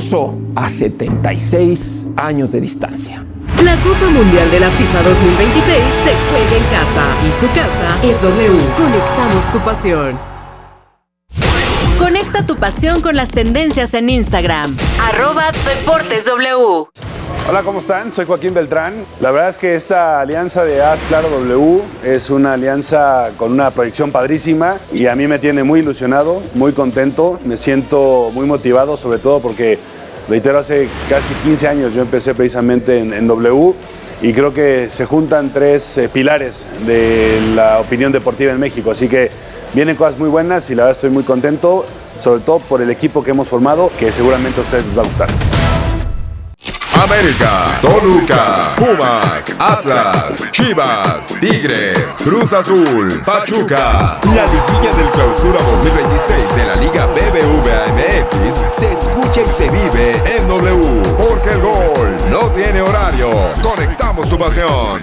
incluso a 76 años de distancia. La Copa Mundial de la FIFA 2026 se juega en casa y su casa es W. Conectamos tu pasión. Conecta tu pasión con las tendencias en Instagram. @DeportesW. Hola, ¿cómo están? Soy Joaquín Beltrán. La verdad es que esta alianza de Haz Claro W es una alianza con una proyección padrísima y a mí me tiene muy ilusionado, muy contento. Me siento muy motivado, sobre todo porque, reitero, hace casi 15 años yo empecé precisamente en W y creo que se juntan tres pilares de la opinión deportiva en México. Así que vienen cosas muy buenas y la verdad estoy muy contento, sobre todo por el equipo que hemos formado, que seguramente a ustedes les va a gustar. América, Toluca, Pumas, Atlas, Chivas, Tigres, Cruz Azul, Pachuca. La liguilla del Clausura 2026 de la Liga BBVA MX se escucha y se vive en W, porque el gol no tiene horario. Conectamos tu pasión.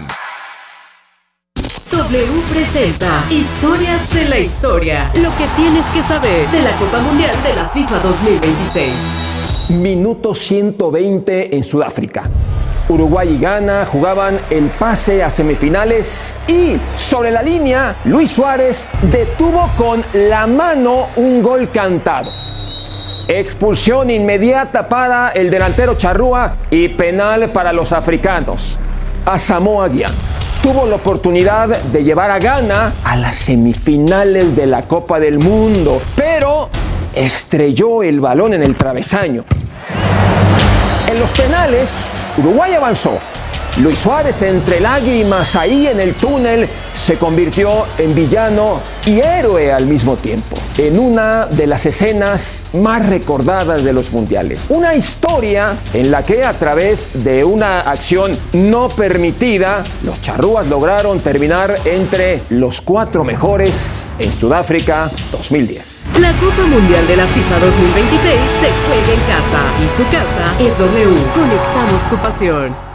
W presenta Historias de la Historia. Lo que tienes que saber de la Copa Mundial de la FIFA 2026. Minuto 120 en Sudáfrica. Uruguay y Ghana jugaban el pase a semifinales y sobre la línea Luis Suárez detuvo con la mano un gol cantado. Expulsión inmediata para el delantero Charrúa y penal para los africanos. Asamoah Gyan tuvo la oportunidad de llevar a Ghana a las semifinales de la Copa del Mundo, pero estrelló el balón en el travesaño. En los penales, Uruguay avanzó. Luis Suárez, entre lágrimas ahí en el túnel, se convirtió en villano y héroe al mismo tiempo, en una de las escenas más recordadas de los mundiales. Una historia en la que, a través de una acción no permitida, los charrúas lograron terminar entre los 4 mejores en Sudáfrica 2010. La Copa Mundial de la FIFA 2026 se juega en casa y su casa es W. Conectamos tu pasión.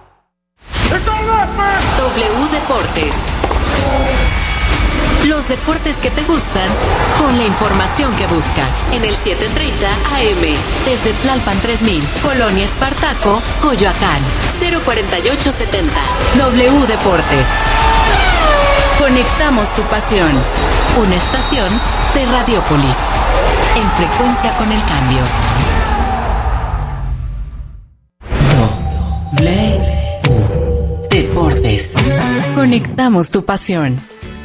W Deportes. Los deportes que te gustan con la información que buscas. En el 7:30 AM. Desde Tlalpan 3000, Colonia Espartaco, Coyoacán. 04870. W Deportes. Conectamos tu pasión. Una estación de Radiopolis. En frecuencia con el cambio. W Deportes. Conectamos tu pasión.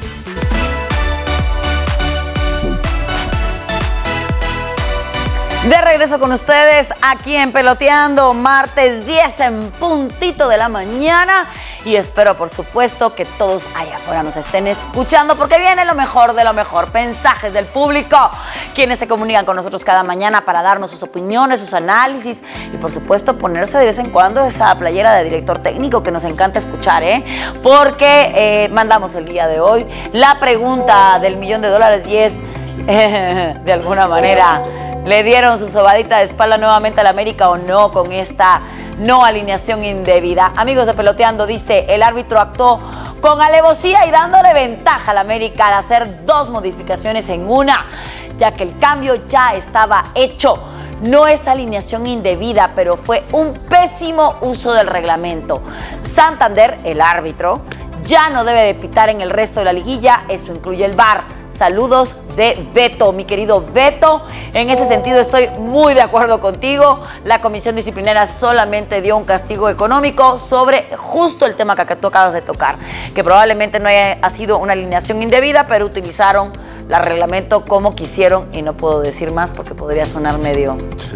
De regreso con ustedes aquí en Peloteando, martes 10 en puntito de la mañana. Y espero, por supuesto, que todos allá afuera nos estén escuchando, porque viene lo mejor de lo mejor. Mensajes del público, quienes se comunican con nosotros cada mañana para darnos sus opiniones, sus análisis y, por supuesto, ponerse de vez en cuando esa playera de director técnico que nos encanta escuchar, porque mandamos el día de hoy la pregunta del $1,000,000 y es, de alguna manera, ¿le dieron su sobadita de espalda nuevamente al América o no con esta no alineación indebida? Amigos de Peloteando, dice, el árbitro actuó con alevosía y dándole ventaja al América al hacer 2 modificaciones en una, ya que el cambio ya estaba hecho. No es alineación indebida, pero fue un pésimo uso del reglamento. Santander, el árbitro, ya no debe de pitar en el resto de la liguilla, eso incluye el VAR. Saludos de Beto, mi querido Beto. En ese sentido estoy muy de acuerdo contigo. La comisión disciplinaria solamente dio un castigo económico sobre justo el tema que tú acabas de tocar, que probablemente no ha sido una alineación indebida, pero utilizaron el reglamento como quisieron y no puedo decir más porque podría sonar medio...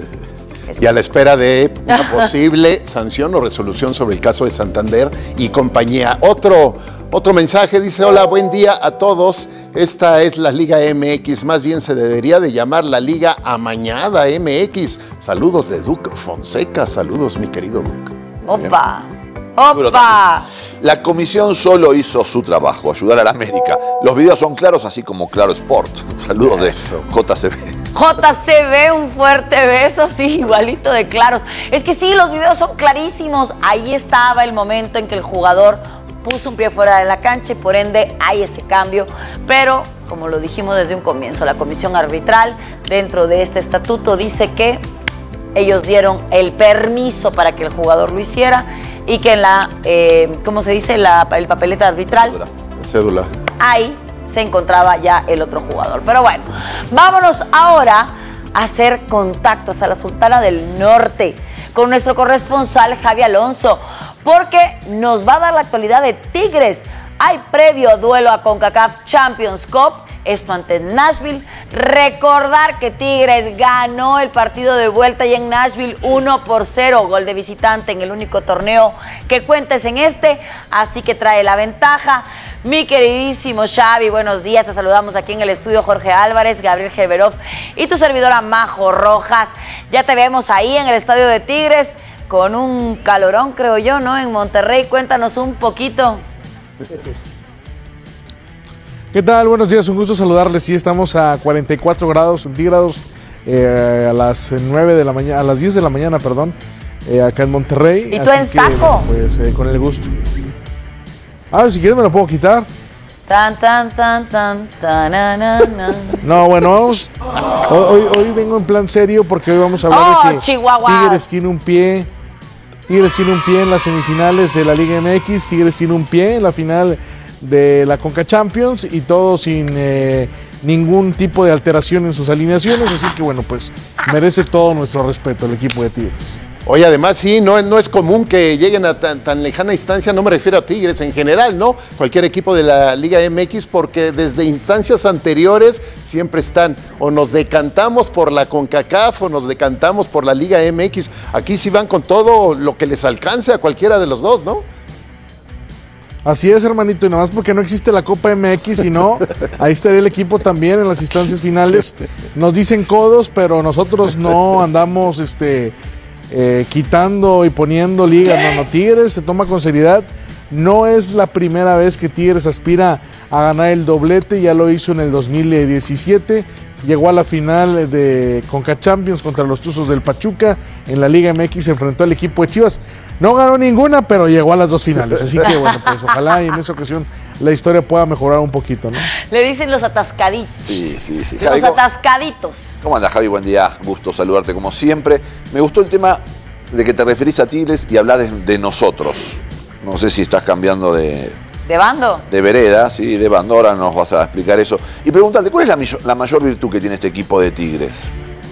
Y a la espera de una posible sanción o resolución sobre el caso de Santander y compañía. Otro mensaje dice, hola, buen día a todos. Esta es la Liga MX, más bien se debería de llamar la Liga Amañada MX. Saludos de Duc Fonseca, saludos mi querido Duc. ¡Opa! ¡Opa! La comisión solo hizo su trabajo, ayudar a la América. Los videos son claros, así como Claro Sport. Saludos de JCB. JCB, un fuerte beso, sí, igualito de claros. Es que sí, los videos son clarísimos. Ahí estaba el momento en que el jugador puso un pie fuera de la cancha y por ende hay ese cambio. Pero, como lo dijimos desde un comienzo, la comisión arbitral dentro de este estatuto dice que ellos dieron el permiso para que el jugador lo hiciera y que en la, ¿cómo se dice? El papeleta arbitral. Cédula. Ahí se encontraba ya el otro jugador. Pero bueno, vámonos ahora a hacer contactos a la Sultana del Norte con nuestro corresponsal Javi Alonso, porque nos va a dar la actualidad de Tigres. Hay previo duelo a CONCACAF Champions Cup, esto ante Nashville. Recordar que Tigres ganó el partido de vuelta y en Nashville 1-0, gol de visitante en el único torneo que cuentes en este, así que trae la ventaja. Mi queridísimo Xavi, buenos días, te saludamos aquí en el estudio Jorge Álvarez, Gabriel Gerberov y tu servidora Majo Rojas. Ya te vemos ahí en el estadio de Tigres con un calorón, creo yo, ¿no? En Monterrey, cuéntanos un poquito. ¿Qué tal? Buenos días, un gusto saludarles. Sí, estamos a 44 grados centígrados a las 9 de la mañana, a las 10 de la mañana, perdón, acá en Monterrey. ¿Y tú en saco? Pues con el gusto. Si quieres me lo puedo quitar. No, bueno, vamos. Hoy vengo en plan serio porque hoy vamos a hablar de que Tigres tiene un pie. Tigres tiene un pie en las semifinales de la Liga MX. Tigres tiene un pie en la final de la Conca Champions y todo sin ningún tipo de alteración en sus alineaciones. Así que bueno, pues merece todo nuestro respeto el equipo de Tigres. Oye, además sí, no es común que lleguen a tan lejana instancia, no me refiero a Tigres en general, ¿no? Cualquier equipo de la Liga MX, porque desde instancias anteriores siempre están, o nos decantamos por la CONCACAF o nos decantamos por la Liga MX. Aquí sí van con todo lo que les alcance a cualquiera de los dos, ¿no? Así es, hermanito, y nada más porque no existe la Copa MX, y no, ahí estaría el equipo también en las instancias finales. Nos dicen codos, pero nosotros no andamos quitando y poniendo ligas. No, Tigres se toma con seriedad. No es la primera vez que Tigres aspira a ganar el doblete, ya lo hizo en el 2017. Llegó a la final de Conca Champions contra los Tuzos del Pachuca. En la Liga MX se enfrentó al equipo de Chivas. No ganó ninguna, pero llegó a las dos finales. Así que bueno, pues ojalá y en esa ocasión la historia pueda mejorar un poquito, ¿no? Le dicen los atascaditos. Sí. Javi, los atascaditos. ¿Cómo andas, Javi? Buen día. Gusto saludarte como siempre. Me gustó el tema de que te referís a Tigres y hablás de nosotros. No sé si estás cambiando de bando. De vereda, sí, de bando. Ahora nos vas a explicar eso. Y preguntarte, ¿cuál es la mayor virtud que tiene este equipo de Tigres?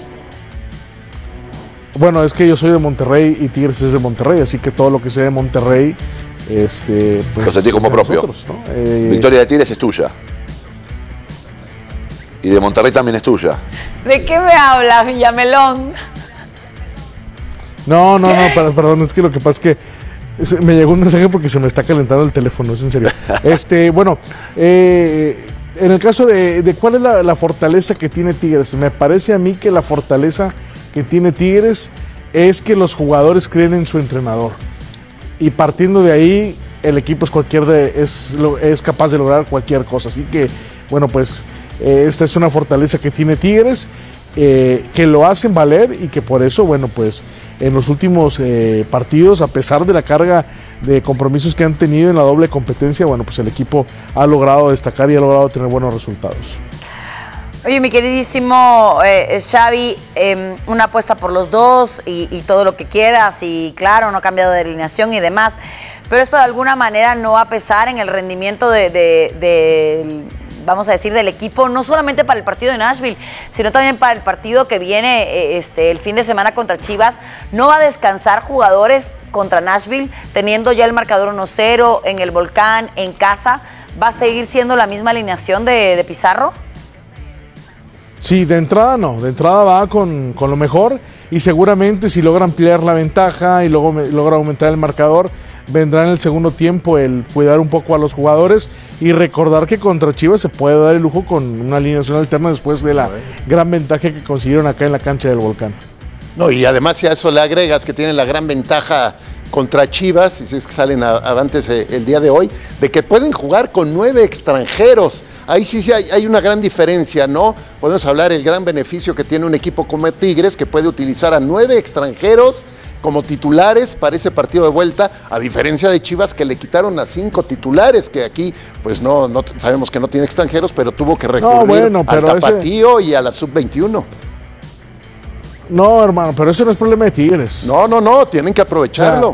Bueno, es que yo soy de Monterrey y Tigres es de Monterrey, así que todo lo que sea de Monterrey, pues lo sentí como propio. Nosotros, ¿no? Victoria de Tigres es tuya. Y de Monterrey también es tuya. ¿De qué me hablas, Villamelón? No, perdón, es que lo que pasa es que me llegó un mensaje porque se me está calentando el teléfono, es en serio. Bueno, en el caso de cuál es la fortaleza que tiene Tigres, me parece a mí que la fortaleza que tiene Tigres es que los jugadores creen en su entrenador. Y partiendo de ahí, el equipo es capaz de lograr cualquier cosa. Así que, bueno, pues esta es una fortaleza que tiene Tigres, que lo hacen valer y que por eso, bueno, pues en los últimos partidos, a pesar de la carga de compromisos que han tenido en la doble competencia, bueno, pues el equipo ha logrado destacar y ha logrado tener buenos resultados. Oye, mi queridísimo Xavi, una apuesta por los dos y todo lo que quieras, y claro, no ha cambiado de alineación y demás, pero esto de alguna manera no va a pesar en el rendimiento vamos a decir, del equipo, no solamente para el partido de Nashville, sino también para el partido que viene el fin de semana contra Chivas. No va a descansar jugadores contra Nashville, teniendo ya el marcador 1-0 en el Volcán, en casa. ¿Va a seguir siendo la misma alineación de Pizarro? Sí, de entrada no, de entrada va con lo mejor, y seguramente si logra ampliar la ventaja y luego logra aumentar el marcador, vendrá en el segundo tiempo el cuidar un poco a los jugadores y recordar que contra Chivas se puede dar el lujo con una alineación alterna después de la gran ventaja que consiguieron acá en la cancha del Volcán. No, y además si a eso le agregas que tienen la gran ventaja contra Chivas, y si es que salen avantes el día de hoy, de que pueden jugar con 9 extranjeros. Ahí sí hay una gran diferencia, ¿no? Podemos hablar del gran beneficio que tiene un equipo como Tigres, que puede utilizar a 9 extranjeros como titulares para ese partido de vuelta, a diferencia de Chivas, que le quitaron a 5 titulares, que aquí pues no sabemos que no tiene extranjeros, pero tuvo que recurrir al Tapatío y a la Sub-21. No, hermano, pero eso no es problema de Tigres. No, tienen que aprovecharlo.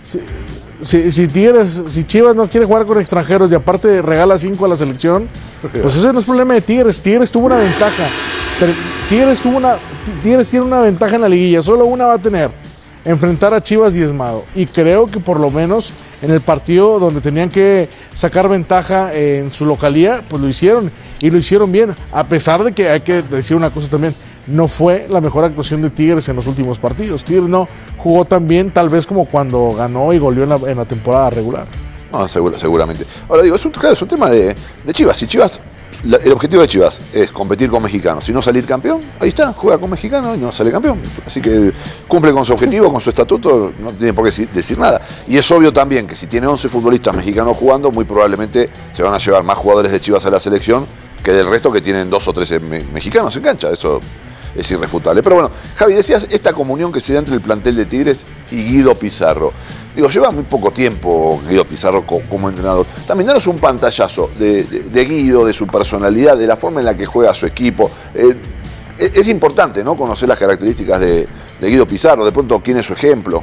Si Chivas no quiere jugar con extranjeros y aparte regala 5 a la selección, pues ese no es problema de Tigres. Tigres tuvo una ventaja. Tigres tiene una ventaja en la liguilla, solo una va a tener: enfrentar a Chivas diezmado. Y creo que por lo menos en el partido donde tenían que sacar ventaja en su localía, pues lo hicieron, y lo hicieron bien, a pesar de que hay que decir una cosa también: no fue la mejor actuación de Tigres en los últimos partidos. Tigres no jugó tan bien, tal vez como cuando ganó y goleó en la temporada regular. No, seguramente. Ahora digo, es un tema de Chivas. Si Chivas, el objetivo de Chivas es competir con mexicanos, si no salir campeón, ahí está, juega con mexicanos y no sale campeón. Así que cumple con su objetivo, con su estatuto, no tiene por qué decir nada. Y es obvio también que si tiene 11 futbolistas mexicanos jugando, muy probablemente se van a llevar más jugadores de Chivas a la selección que del resto, que tienen 2 o 3 mexicanos en cancha. Eso es irrefutable. Pero bueno, Javi, decías esta comunión que se da entre el plantel de Tigres y Guido Pizarro. Digo, lleva muy poco tiempo Guido Pizarro como entrenador. También danos un pantallazo de Guido, de su personalidad, de la forma en la que juega su equipo. Es importante, ¿no?, conocer las características de Guido Pizarro. De pronto, ¿quién es su ejemplo?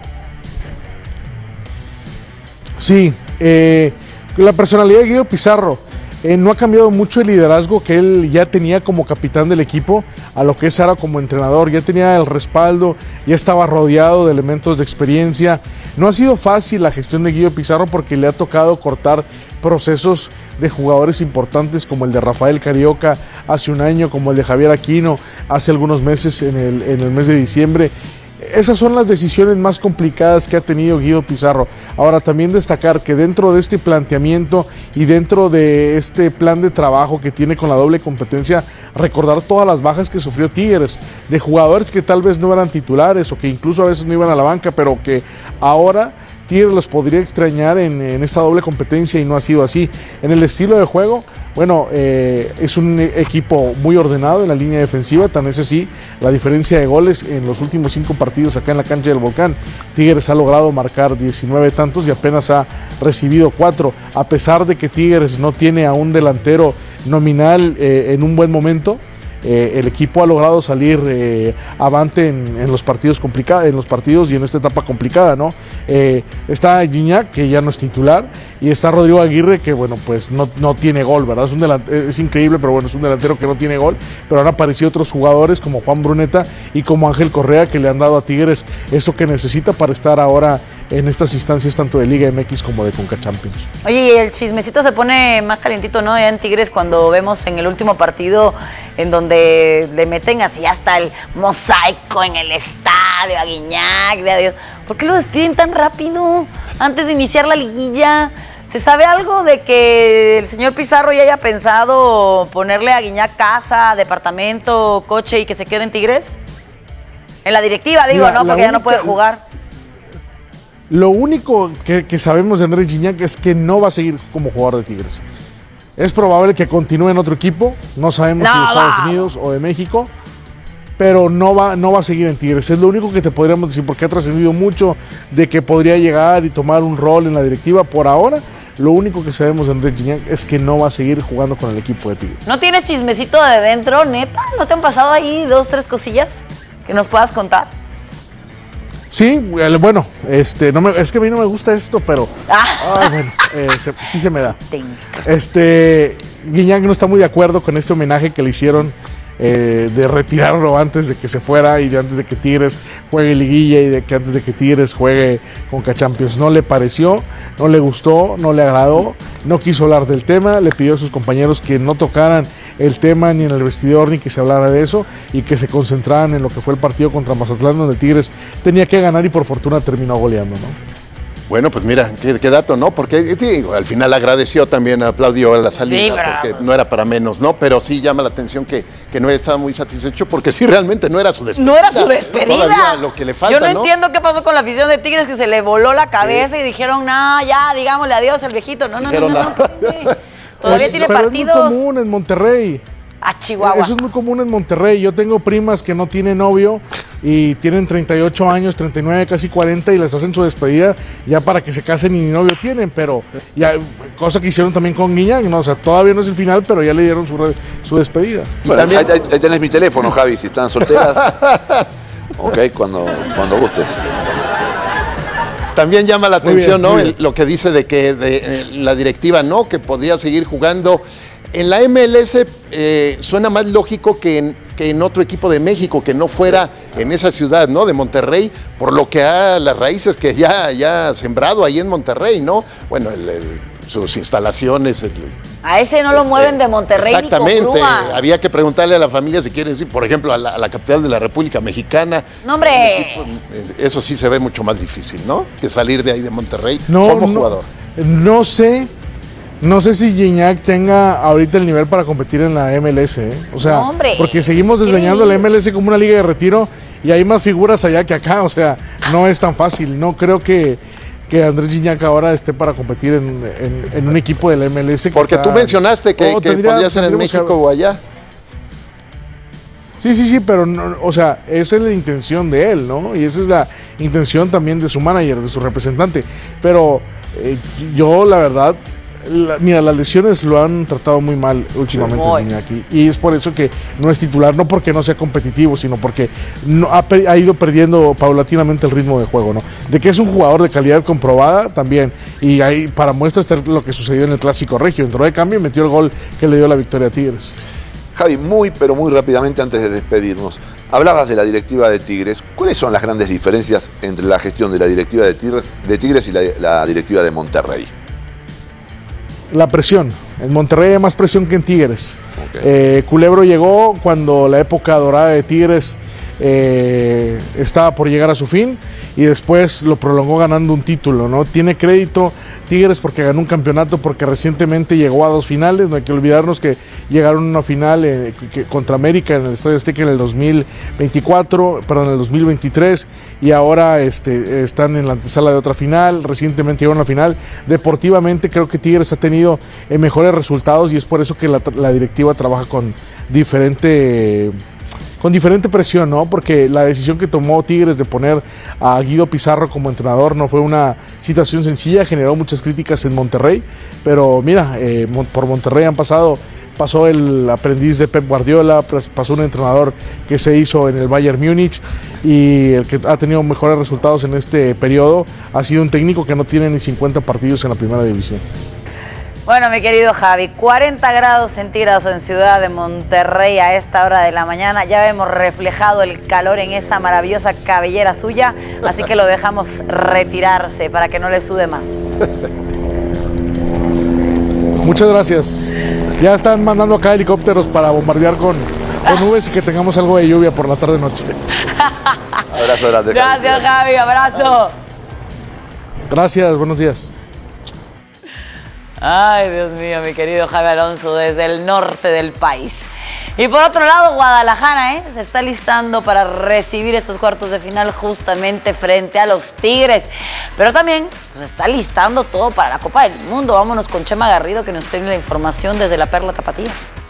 Sí, la personalidad de Guido Pizarro no ha cambiado mucho el liderazgo que él ya tenía como capitán del equipo a lo que es ahora como entrenador. Ya tenía el respaldo, ya estaba rodeado de elementos de experiencia. No ha sido fácil la gestión de Guido Pizarro porque le ha tocado cortar procesos de jugadores importantes como el de Rafael Carioca hace un año, como el de Javier Aquino hace algunos meses en el mes de diciembre. Esas son las decisiones más complicadas que ha tenido Guido Pizarro. Ahora, también destacar que dentro de este planteamiento y dentro de este plan de trabajo que tiene con la doble competencia, recordar todas las bajas que sufrió Tigres, de jugadores que tal vez no eran titulares o que incluso a veces no iban a la banca, pero que ahora Tigres los podría extrañar en esta doble competencia, y no ha sido así. En el estilo de juego, bueno, es un equipo muy ordenado en la línea defensiva, tan es así la diferencia de goles en los últimos 5 partidos acá en la cancha del Volcán. Tigres ha logrado marcar 19 tantos y apenas ha recibido 4, a pesar de que Tigres no tiene a un delantero nominal en un buen momento. El equipo ha logrado salir avante en los partidos complicados, en los partidos y en esta etapa complicada, ¿no? Está Gignac, que ya no es titular, y está Rodrigo Aguirre, que bueno, pues no tiene gol, ¿verdad? Es increíble, pero bueno, es un delantero que no tiene gol, pero han aparecido otros jugadores como Juan Bruneta y como Ángel Correa, que le han dado a Tigres eso que necesita para estar ahora en estas instancias tanto de Liga MX como de Conca Champions. Oye, y el chismecito se pone más calientito, ¿no? Ya en Tigres, cuando vemos en el último partido en donde le meten así hasta el mosaico en el estadio, a Gignac, de adiós. ¿Por qué lo despiden tan rápido antes de iniciar la liguilla? ¿Se sabe algo de que el señor Pizarro ya haya pensado ponerle a Gignac casa, departamento, coche y que se quede en Tigres? En la directiva, digo, ¿no? Porque ya no puede jugar. Lo único que sabemos de Andrés Gignac es que no va a seguir como jugador de Tigres. Es probable que continúe en otro equipo, no sabemos si de Estados Unidos o de México, pero no va a seguir en Tigres. Es lo único que te podríamos decir, porque ha trascendido mucho de que podría llegar y tomar un rol en la directiva. Por ahora, lo único que sabemos de Andrés Gignac es que no va a seguir jugando con el equipo de Tigres. ¿No tienes chismecito de dentro, neta? ¿No te han pasado ahí 2, 3 cosillas que nos puedas contar? Sí, bueno, es que a mí no me gusta esto, pero bueno, sí se me da. Gignac no está muy de acuerdo con este homenaje que le hicieron de retirarlo antes de que se fuera y de antes de que Tigres juegue liguilla y de que antes de que Tigres juegue Conca Champions. No le pareció, no le gustó, no le agradó, no quiso hablar del tema, le pidió a sus compañeros que no tocaran el tema ni en el vestidor ni que se hablara de eso y que se concentraran en lo que fue el partido contra Mazatlán, donde Tigres tenía que ganar y por fortuna terminó goleando, ¿no? Bueno, pues mira, qué dato, ¿no? Porque digo, al final agradeció también, aplaudió a la salida, sí, porque no era para menos, ¿no? Pero sí llama la atención que no estaba muy satisfecho porque sí realmente no era su despedida. No era su despedida. Todavía lo que le falta, yo no entiendo qué pasó con la afición de Tigres, que se le voló la cabeza y dijeron, no, ya, digámosle adiós al viejito. No. Todavía tiene pero partidos. Es muy común en Monterrey. a Chihuahua. Eso es muy común en Monterrey. Yo tengo primas que no tienen novio y tienen 38 años, 39, casi 40 y les hacen su despedida ya para que se casen y ni novio tienen, pero ya, cosa que hicieron también con Guiñac, ¿no? O sea, todavía no es el final, pero ya le dieron su despedida. Bueno, también... ahí tenés mi teléfono, Javi, si están solteras. Ok, cuando gustes. También llama la atención, ¿no? Lo que dice de que la directiva, ¿no? Que podría seguir jugando. En la MLS suena más lógico que en otro equipo de México, que no fuera en esa ciudad, ¿no? De Monterrey, por lo que las raíces que ya ha sembrado ahí en Monterrey, ¿no? Bueno, sus instalaciones. A ese no lo mueven de Monterrey. Exactamente. Ni con grúa. Había que preguntarle a la familia si quieren ir, por ejemplo, a la capital de la República Mexicana. No, hombre. Eso sí se ve mucho más difícil, ¿no? Que salir de ahí de Monterrey como jugador. No sé si Gignac tenga ahorita el nivel para competir en la MLS, ¿eh? O sea, no, porque seguimos desdeñando la MLS como una liga de retiro y hay más figuras allá que acá, o sea, no es tan fácil. No creo que Andrés Gignac ahora esté para competir en un equipo de la MLS. Porque tú mencionaste que podría ser en México o allá. Sí, pero no, o sea, esa es la intención de él, ¿no? Y esa es la intención también de su manager, de su representante. Pero yo, la verdad, mira, las lesiones lo han tratado muy mal últimamente aquí, y es por eso que no es titular, no porque no sea competitivo, sino porque ha ido perdiendo paulatinamente el ritmo de juego, ¿no? De que es un jugador de calidad comprobada también, y ahí para muestra está lo que sucedió en el Clásico Regio, entró de cambio y metió el gol que le dio la victoria a Tigres. Javi, pero muy rápidamente antes de despedirnos, hablabas de la directiva de Tigres. ¿Cuáles son las grandes diferencias entre la gestión de la directiva de Tigres y la directiva de Monterrey? La presión. En Monterrey hay más presión que en Tigres. Okay. Culebro llegó cuando la época dorada de Tigres estaba por llegar a su fin y después lo prolongó ganando un título, ¿no? Tiene crédito Tigres porque ganó un campeonato, porque recientemente llegó a 2 finales. No hay que olvidarnos que llegaron a una final contra América en el Estadio Azteca en el 2023 y ahora están en la antesala de otra final. Recientemente llegaron a la final. Deportivamente creo que Tigres ha tenido mejores resultados y es por eso que la directiva trabaja con diferente presión, ¿no? Porque la decisión que tomó Tigres de poner a Guido Pizarro como entrenador no fue una situación sencilla, generó muchas críticas en Monterrey, pero mira, por Monterrey pasó el aprendiz de Pep Guardiola, pasó un entrenador que se hizo en el Bayern Múnich y el que ha tenido mejores resultados en este periodo ha sido un técnico que no tiene ni 50 partidos en la primera división. Bueno, mi querido Javi, 40 grados centígrados en Ciudad de Monterrey a esta hora de la mañana. Ya vemos reflejado el calor en esa maravillosa cabellera suya, así que lo dejamos retirarse para que no le sude más. Muchas gracias. Ya están mandando acá helicópteros para bombardear con nubes y que tengamos algo de lluvia por la tarde-noche. Abrazo grande. Gracias, Javi, abrazo. Gracias, buenos días. Ay, Dios mío, mi querido Javi Alonso, desde el norte del país. Y por otro lado, Guadalajara se está listando para recibir estos cuartos de final justamente frente a los Tigres. Pero también se está listando todo para la Copa del Mundo. Vámonos con Chema Garrido, que nos tiene la información desde la Perla Tapatía.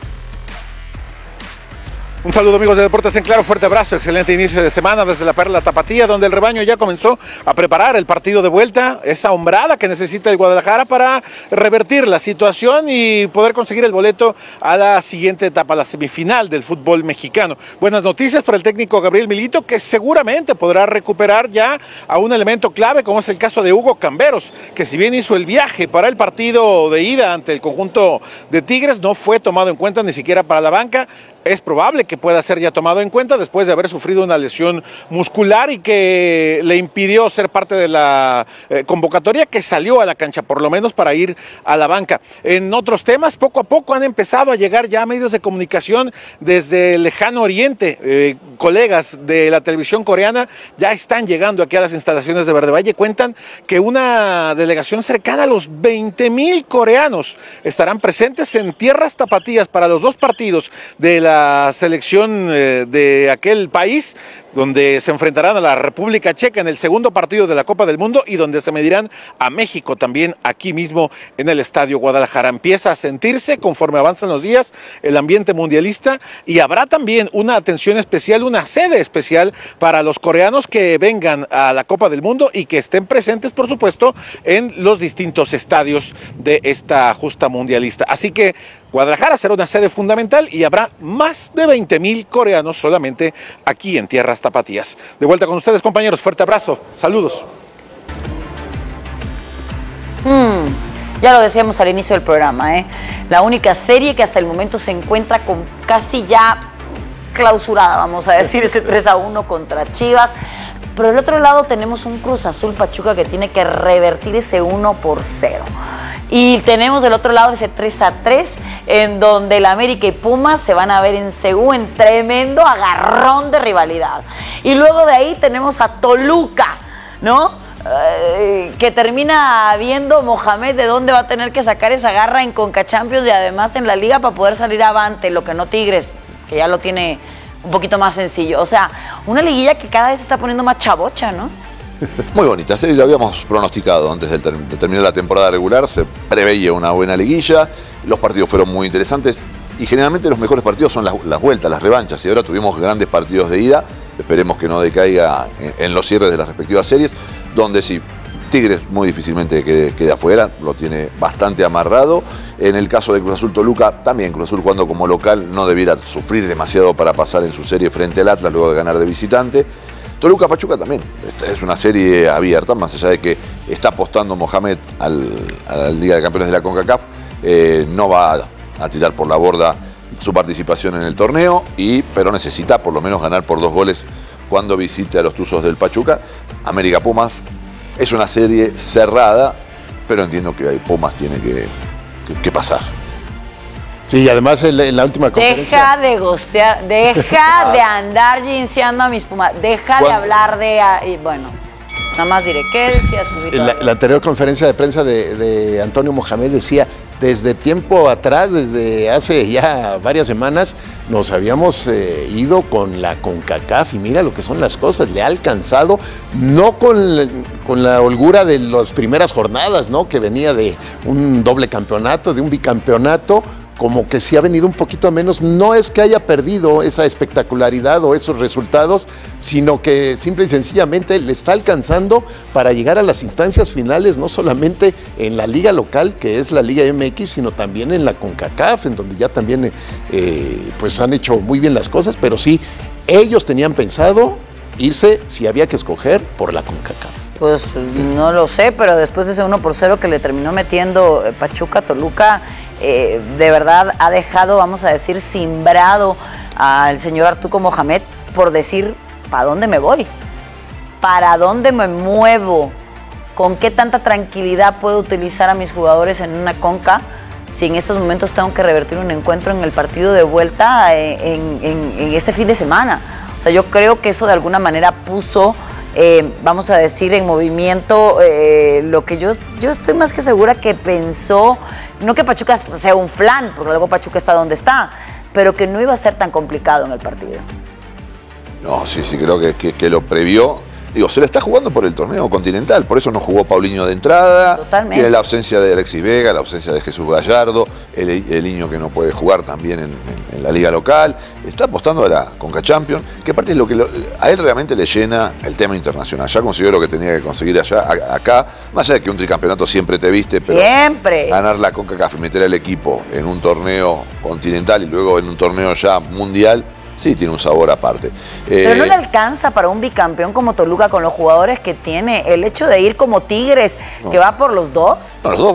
Un saludo, amigos de Deportes en Claro, fuerte abrazo, excelente inicio de semana desde la Perla Tapatía, donde el rebaño ya comenzó a preparar el partido de vuelta, esa hombrada que necesita el Guadalajara para revertir la situación y poder conseguir el boleto a la siguiente etapa, la semifinal del fútbol mexicano. Buenas noticias para el técnico Gabriel Milito, que seguramente podrá recuperar ya a un elemento clave, como es el caso de Hugo Camberos, que si bien hizo el viaje para el partido de ida ante el conjunto de Tigres, no fue tomado en cuenta ni siquiera para la banca. Es probable que pueda ser ya tomado en cuenta después de haber sufrido una lesión muscular y que le impidió ser parte de la convocatoria, que salió a la cancha por lo menos para ir a la banca. En otros temas, poco a poco han empezado a llegar ya medios de comunicación desde el lejano oriente. Colegas de la televisión coreana ya están llegando aquí a las instalaciones de Verde Valle. Cuentan que una delegación cercana a los 20,000 coreanos estarán presentes en tierras tapatías para los 2 partidos de la selección de aquel país, donde se enfrentarán a la República Checa en el segundo partido de la Copa del Mundo y donde se medirán a México también aquí mismo en el Estadio Guadalajara. Empieza a sentirse conforme avanzan los días el ambiente mundialista y habrá también una atención especial, una sede especial para los coreanos que vengan a la Copa del Mundo y que estén presentes, por supuesto, en los distintos estadios de esta justa mundialista. Así que Guadalajara será una sede fundamental y habrá más de 20,000 coreanos solamente aquí en tierras tapatías. De vuelta con ustedes, compañeros. Fuerte abrazo. Saludos. Ya lo decíamos al inicio del programa, la única serie que hasta el momento se encuentra con casi ya clausurada, vamos a decir, ese 3-1 contra Chivas. Pero del otro lado tenemos un Cruz Azul Pachuca que tiene que revertir ese 1-0. Y tenemos del otro lado ese 3-3, en donde el América y Pumas se van a ver en CU en tremendo agarrón de rivalidad. Y luego de ahí tenemos a Toluca, ¿no? Que termina viendo Mohamed de dónde va a tener que sacar esa garra en Conca Champions y además en la Liga para poder salir avante, lo que no Tigres, que ya lo tiene un poquito más sencillo. O sea, una liguilla que cada vez se está poniendo más chavocha, ¿no? Muy bonita, sí, lo habíamos pronosticado antes de terminar la temporada regular, se preveía una buena liguilla, los partidos fueron muy interesantes y generalmente los mejores partidos son las vueltas, las revanchas, y ahora tuvimos grandes partidos de ida, esperemos que no decaiga en los cierres de las respectivas series, donde sí, Tigres muy difícilmente quede afuera, lo tiene bastante amarrado. En el caso de Cruz Azul Toluca, también Cruz Azul jugando como local no debiera sufrir demasiado para pasar en su serie frente al Atlas luego de ganar de visitante. Toluca Pachuca también, es una serie abierta, más allá de que está apostando Mohamed a la Liga de Campeones de la CONCACAF, no va a tirar por la borda su participación en el torneo, pero necesita por lo menos ganar por 2 goles cuando visite a los Tuzos del Pachuca. América Pumas es una serie cerrada, pero entiendo que Pumas tiene que pasar. Sí, y además en la última conferencia... Deja de gostear, deja de andar jinxeando a mis Pumas, deja de hablar de... Y bueno, nada más diré, ¿qué decías? En la anterior conferencia de prensa de Antonio Mohamed decía, desde tiempo atrás, desde hace ya varias semanas, nos habíamos ido con la CONCACAF y mira lo que son las cosas, le ha alcanzado, no con la holgura de las primeras jornadas, ¿no? Que venía de un doble campeonato, de un bicampeonato, como que sí ha venido un poquito a menos. No es que haya perdido esa espectacularidad o esos resultados, sino que simple y sencillamente le está alcanzando para llegar a las instancias finales, no solamente en la liga local, que es la Liga MX, sino también en la CONCACAF, en donde ya también pues han hecho muy bien las cosas, pero sí, ellos tenían pensado irse, si había que escoger, por la CONCACAF. Pues no lo sé, pero después de ese 1-0 que le terminó metiendo Pachuca, Toluca, de verdad ha dejado, vamos a decir, simbrado al señor Arturo Mohamed por decir, ¿para dónde me voy? ¿Para dónde me muevo? ¿Con qué tanta tranquilidad puedo utilizar a mis jugadores en una conca si en estos momentos tengo que revertir un encuentro en el partido de vuelta en este fin de semana? O sea, yo creo que eso de alguna manera puso, vamos a decir, en movimiento lo que yo estoy más que segura que pensó, no que Pachuca sea un flan, porque luego Pachuca está donde está, pero que no iba a ser tan complicado en el partido. No, sí, creo que lo previó. Digo, se le está jugando por el torneo continental, por eso no jugó Paulinho de entrada. Totalmente. Tiene la ausencia de Alexis Vega, la ausencia de Jesús Gallardo, el niño que no puede jugar también en la liga local. Está apostando a la Conca Champions, que aparte es lo que a él realmente le llena el tema internacional. Ya consiguió lo que tenía que conseguir acá, más allá de que un tricampeonato siempre te viste, pero siempre ganar la CONCACAF y meter al equipo en un torneo continental y luego en un torneo ya mundial, sí, tiene un sabor aparte. Pero no le alcanza para un bicampeón como Toluca con los jugadores que tiene. El hecho de ir como Tigres, que va por los dos. No, los dos.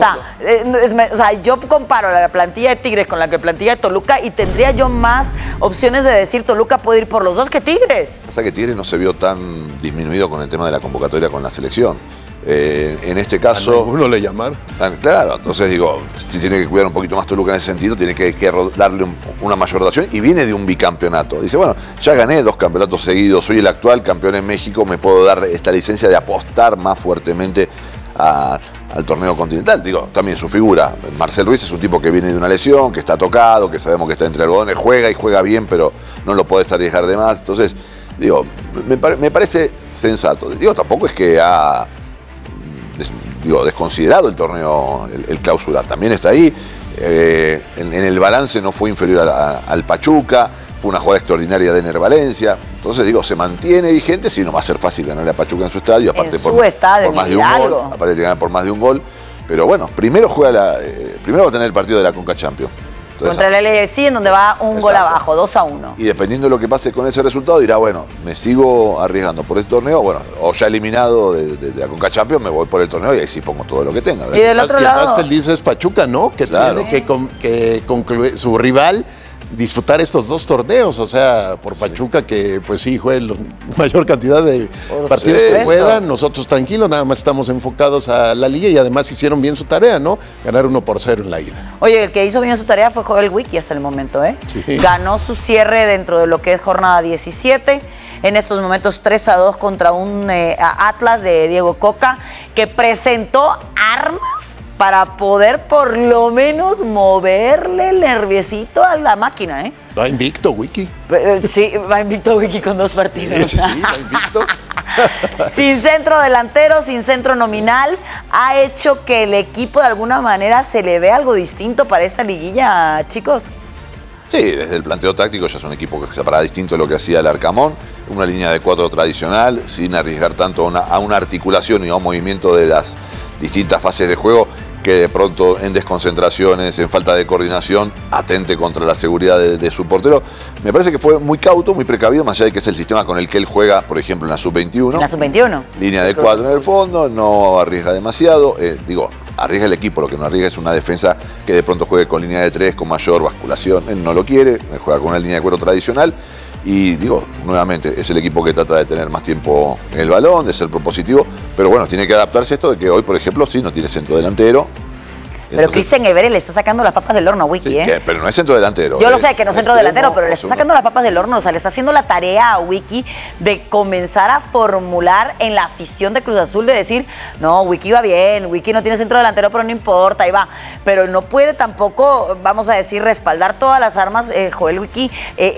O sea, yo comparo la plantilla de Tigres con la plantilla de Toluca y tendría yo más opciones de decir Toluca puede ir por los dos que Tigres. O sea que Tigres no se vio tan disminuido con el tema de la convocatoria con la selección. En este caso... A ninguno le llamaron. Claro, entonces digo, si tiene que cuidar un poquito más Toluca en ese sentido, tiene que darle una mayor rotación y viene de un bicampeonato. Dice, bueno, ya gané 2 campeonatos seguidos, soy el actual campeón en México, me puedo dar esta licencia de apostar más fuertemente al torneo continental. Digo, también su figura, Marcel Ruiz es un tipo que viene de una lesión, que está tocado, que sabemos que está entre algodones, juega y juega bien, pero no lo podés arriesgar de más. Entonces, Digo, me parece sensato. Digo, tampoco es que ha desconsiderado el torneo, el clausura. También está ahí. En el balance no fue inferior al Pachuca. Fue una jugada extraordinaria de Ener Valencia. Entonces, digo, se mantiene vigente. Sí, no va a ser fácil ganarle a Pachuca en su estadio. Aparte, por más de un gol. Aparte de ganar por más de un gol. Pero bueno, primero va a tener el partido de la Conca Champions. Entonces, contra el LFC, en donde va un gol abajo, 2-1. Y dependiendo de lo que pase con ese resultado, dirá, bueno, me sigo arriesgando por este torneo, bueno, o ya eliminado de la Conca Champions, me voy por el torneo y ahí sí pongo todo lo que tenga. Y del otro lado, más feliz es Pachuca, ¿no? Que tiene que concluir su rival disputar estos 2 torneos, o sea, por Pachuca que pues sí juegue la mayor cantidad de partidos que puedan, nosotros tranquilos, nada más estamos enfocados a la liga y además hicieron bien su tarea, ¿no? Ganar 1-0 en la ida. Oye, el que hizo bien su tarea fue Joel Wiki hasta el momento, ¿eh? Sí. Ganó su cierre dentro de lo que es jornada 17, en estos momentos 3-2 contra un Atlas de Diego Coca, que presentó armas para poder por lo menos moverle el nerviecito a la máquina, ¿eh? Va invicto, Wiki. Sí, va invicto Wiki con 2 partidos. Sí, va invicto. Sin centro delantero, sin centro nominal, ha hecho que el equipo de alguna manera se le vea algo distinto para esta liguilla, chicos. Sí, desde el planteo táctico ya es un equipo que se separa distinto de lo que hacía el Arcamón, una línea de 4 tradicional, sin arriesgar tanto a una articulación y a un movimiento de las distintas fases de juego que de pronto en desconcentraciones, en falta de coordinación, atente contra la seguridad de su portero. Me parece que fue muy cauto, muy precavido, más allá de que es el sistema con el que él juega, por ejemplo, en la Sub-21. En la Sub-21. Línea de 4 en el fondo, no arriesga demasiado. Arriesga el equipo, lo que no arriesga es una defensa que de pronto juegue con línea de 3, con mayor basculación. Él no lo quiere, él juega con una línea de cuero tradicional. Y nuevamente, es el equipo que trata de tener más tiempo en el balón, de ser propositivo, pero bueno, tiene que adaptarse a esto de que hoy, por ejemplo, sí, no tiene centro delantero. Pero Christian Evere le está sacando las papas del horno a Wiki, sí, ¿eh? Pero no es centro delantero. Yo lo sé, que no es centro delantero, pero le está sacando las papas del horno. O sea, le está haciendo la tarea a Wiki de comenzar a formular en la afición de Cruz Azul de decir, no, Wiki va bien, Wiki no tiene centro delantero, pero no importa, ahí va. Pero no puede tampoco, vamos a decir, respaldar todas las armas, Joel Wiki,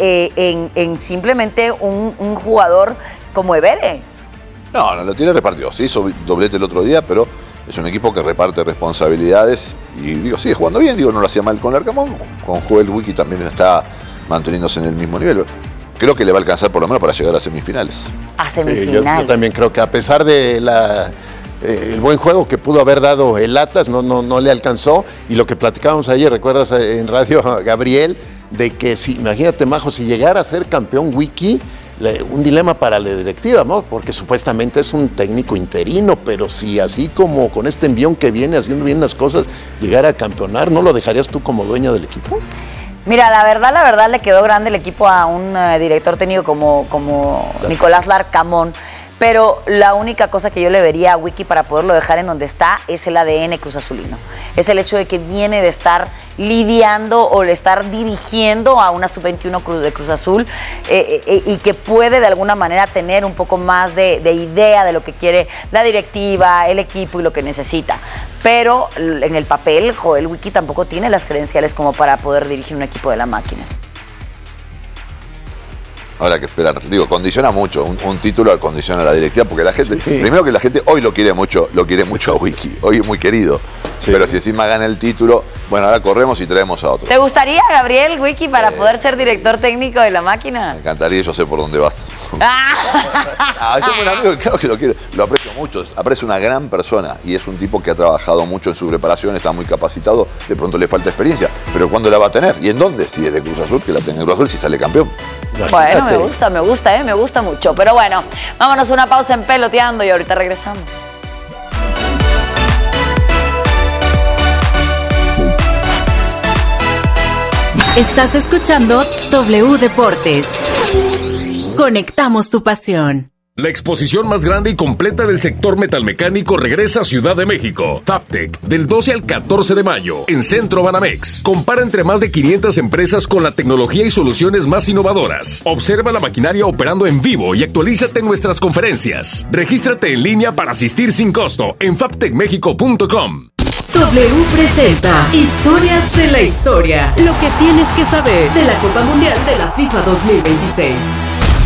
en simplemente un jugador como Evere. No, lo tiene repartido. Sí, hizo doblete el otro día, pero es un equipo que reparte responsabilidades y sigue jugando bien, no lo hacía mal con Arcamón, con Joel Wiki también está manteniéndose en el mismo nivel. Creo que le va a alcanzar por lo menos para llegar a semifinales. A semifinales. Yo también creo que a pesar de el buen juego que pudo haber dado el Atlas, no le alcanzó, y lo que platicábamos ayer, recuerdas en radio, Gabriel, de que imagínate, Majo, si llegara a ser campeón Wiki, un dilema para la directiva, ¿no? Porque supuestamente es un técnico interino, pero si así como con este envión que viene haciendo bien las cosas, llegara a campeonar, ¿no lo dejarías tú como dueña del equipo? Mira, la verdad le quedó grande el equipo a un director técnico como Nicolás Larcamón. Pero la única cosa que yo le vería a Wiki para poderlo dejar en donde está es el ADN Cruz Azulino. Es el hecho de que viene de estar lidiando o de estar dirigiendo a una Sub-21 de Cruz Azul y que puede de alguna manera tener un poco más de idea de lo que quiere la directiva, el equipo y lo que necesita. Pero en el papel, Joel Wiki tampoco tiene las credenciales como para poder dirigir un equipo de la máquina. Habrá que esperar. Condiciona mucho. Un título condiciona a la directiva porque la gente, primero que la gente hoy lo quiere mucho a Wiki. Hoy es muy querido. Sí. Pero si encima gana el título, bueno, ahora corremos y traemos a otro. ¿Te gustaría, Gabriel, Wiki, para poder ser director técnico de la máquina? Me encantaría, yo sé por dónde vas. Es un buen amigo, claro que lo quiero. Lo aprecio mucho. Aprecio una gran persona y es un tipo que ha trabajado mucho en su preparación, está muy capacitado. De pronto le falta experiencia. Pero ¿cuándo la va a tener? ¿Y en dónde? Si es de Cruz Azul, que la tenga en Cruz Azul, si sale campeón. Bueno, me gusta mucho. Pero bueno, vámonos a una pausa en Peloteando y ahorita regresamos. Estás escuchando W Deportes. Conectamos tu pasión. La exposición más grande y completa del sector metalmecánico regresa a Ciudad de México. Fabtech, del 12 al 14 de mayo, en Centro Banamex. Compara entre más de 500 empresas con la tecnología y soluciones más innovadoras. Observa la maquinaria operando en vivo y actualízate en nuestras conferencias. Regístrate en línea para asistir sin costo en fabtechmexico.com. W presenta Historias de la Historia. Lo que tienes que saber de la Copa Mundial de la FIFA 2026.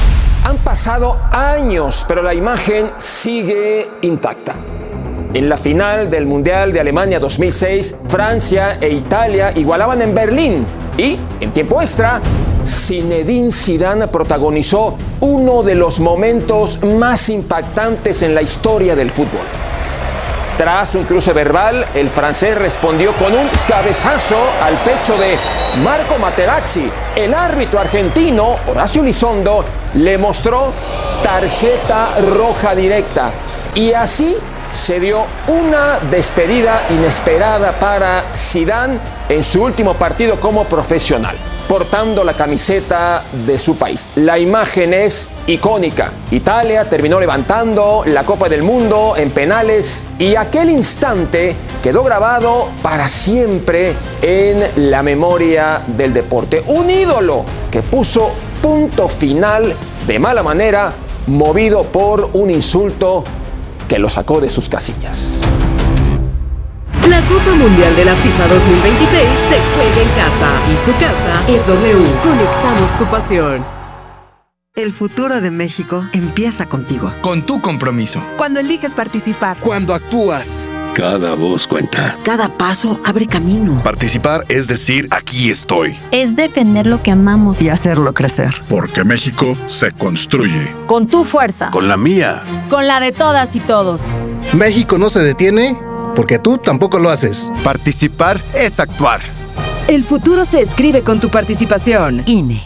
Han pasado años, pero la imagen sigue intacta. En la final del Mundial de Alemania 2006, Francia e Italia igualaban en Berlín y, en tiempo extra, Zinedine Zidane protagonizó uno de los momentos más impactantes en la historia del fútbol. Tras un cruce verbal, el francés respondió con un cabezazo al pecho de Marco Materazzi. El árbitro argentino, Horacio Elizondo, le mostró tarjeta roja directa. Y así se dio una despedida inesperada para Zidane en su último partido como profesional, portando la camiseta de su país. La imagen es icónica. Italia terminó levantando la Copa del Mundo en penales y aquel instante quedó grabado para siempre en la memoria del deporte. Un ídolo que puso punto final de mala manera, movido por un insulto que lo sacó de sus casillas. La Copa Mundial de la FIFA 2026 se juega en casa y su casa es W. Conectamos tu pasión. El futuro de México empieza contigo. Con tu compromiso. Cuando eliges participar. Cuando actúas. Cada voz cuenta. Cada paso abre camino. Participar es decir, aquí estoy. Es defender lo que amamos. Y hacerlo crecer. Porque México se construye. Con tu fuerza. Con la mía. Con la de todas y todos. México no se detiene porque tú tampoco lo haces. Participar es actuar. El futuro se escribe con tu participación. INE.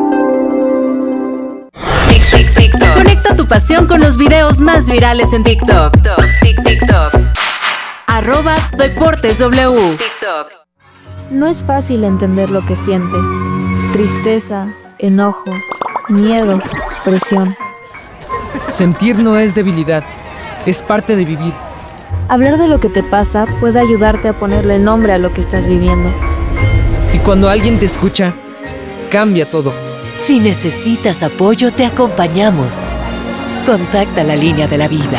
Conecta tu pasión con los videos más virales en TikTok. @DeportesW. TikTok. No es fácil entender lo que sientes. Tristeza, enojo, miedo, presión. Sentir no es debilidad, es parte de vivir. Hablar de lo que te pasa puede ayudarte a ponerle nombre a lo que estás viviendo. Y cuando alguien te escucha, cambia todo. Si necesitas apoyo, te acompañamos. Contacta la línea de la vida.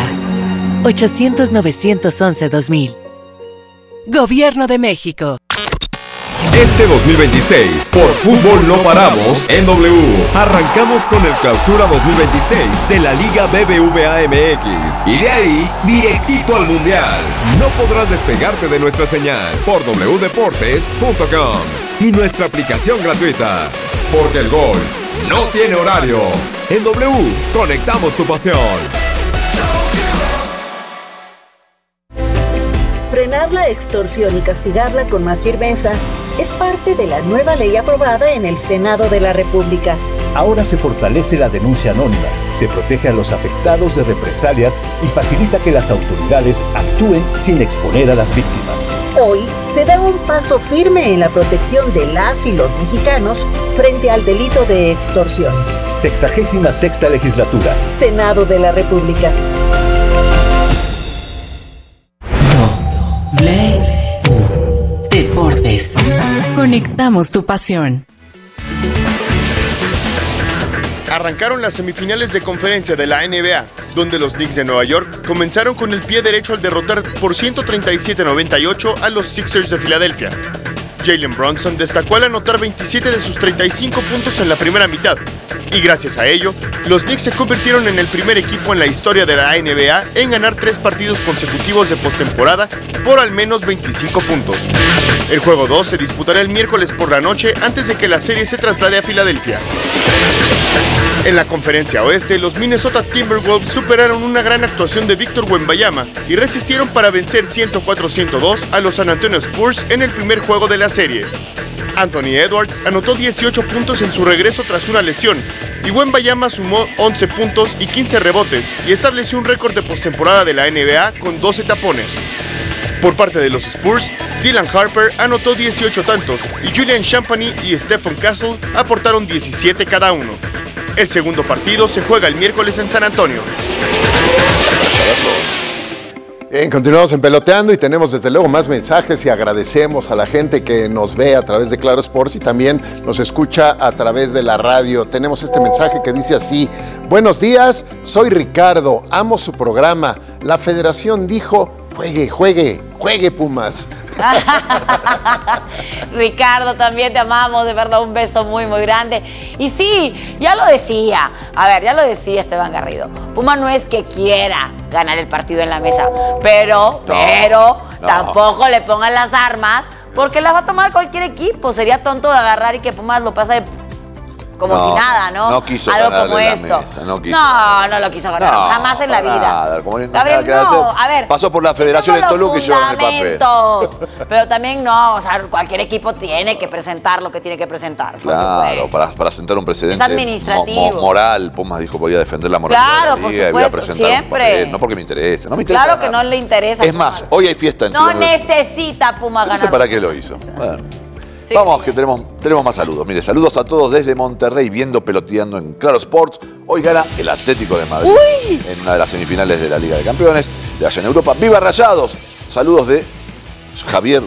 800-911-2000. Gobierno de México. Este 2026, por fútbol no paramos en W. Arrancamos con el Clausura 2026 de la Liga BBVA MX. Y de ahí, directito al Mundial. No podrás despegarte de nuestra señal por wdeportes.com y nuestra aplicación gratuita. Porque el gol no tiene horario. En W, conectamos tu pasión. Frenar la extorsión y castigarla con más firmeza es parte de la nueva ley aprobada en el Senado de la República. Ahora se fortalece la denuncia anónima, se protege a los afectados de represalias y facilita que las autoridades actúen sin exponer a las víctimas. Hoy se da un paso firme en la protección de las y los mexicanos frente al delito de extorsión. 66ª legislatura. Senado de la República. Deportes. Conectamos tu pasión. Arrancaron las semifinales de conferencia de la NBA, donde los Knicks de Nueva York comenzaron con el pie derecho al derrotar por 137-98 a los Sixers de Filadelfia. Jalen Brunson destacó al anotar 27 de sus 35 puntos en la primera mitad, y gracias a ello, los Knicks se convirtieron en el primer equipo en la historia de la NBA en ganar 3 partidos consecutivos de postemporada por al menos 25 puntos. El juego 2 se disputará el miércoles por la noche antes de que la serie se traslade a Filadelfia. En la conferencia oeste, los Minnesota Timberwolves superaron una gran actuación de Víctor Wembanyama y resistieron para vencer 104-102 a los San Antonio Spurs en el primer juego de la serie. Anthony Edwards anotó 18 puntos en su regreso tras una lesión, y Wembanyama sumó 11 puntos y 15 rebotes y estableció un récord de postemporada de la NBA con 12 tapones. Por parte de los Spurs, Dylan Harper anotó 18 tantos y Julian Champagny y Stephen Castle aportaron 17 cada uno. El segundo partido se juega el miércoles en San Antonio. Bien, continuamos en Peloteando y tenemos desde luego más mensajes y agradecemos a la gente que nos ve a través de Claro Sports y también nos escucha a través de la radio. Tenemos este mensaje que dice así: buenos días, soy Ricardo, amo su programa. La federación dijo Juegue, Pumas. Ricardo, también te amamos, de verdad, un beso muy, muy grande. Y sí, ya lo decía Esteban Garrido. Puma no es que quiera ganar el partido en la mesa, pero tampoco le pongan las armas, porque las va a tomar cualquier equipo. Sería tonto de agarrar y que Pumas lo pase como si nada, ¿no? No quiso algo ganar como la esto. Mesa, no lo quiso ganar, jamás en la vida. Nada, Gabriel, a ver. Pasó por la Federación en Toluca y yo en el papel. Pero también no, o sea, cualquier equipo tiene que presentar lo que tiene que presentar. Claro, para sentar un precedente es administrativo. Moral. Pumas dijo podía defender la moralidad de la liga, por supuesto, y voy a presentar siempre. un papel. No porque me interese, no me interesa. Claro que no le interesa. Es más, hoy hay fiesta en No necesita Pumas ganar. No sé para qué lo hizo. Bueno. Sí, vamos, que tenemos más saludos. Mire, saludos a todos desde Monterrey, viendo Peloteando en Claro Sports. Hoy gana el Atlético de Madrid en una de las semifinales de la Liga de Campeones de allá en Europa. ¡Viva Rayados! Saludos de Javier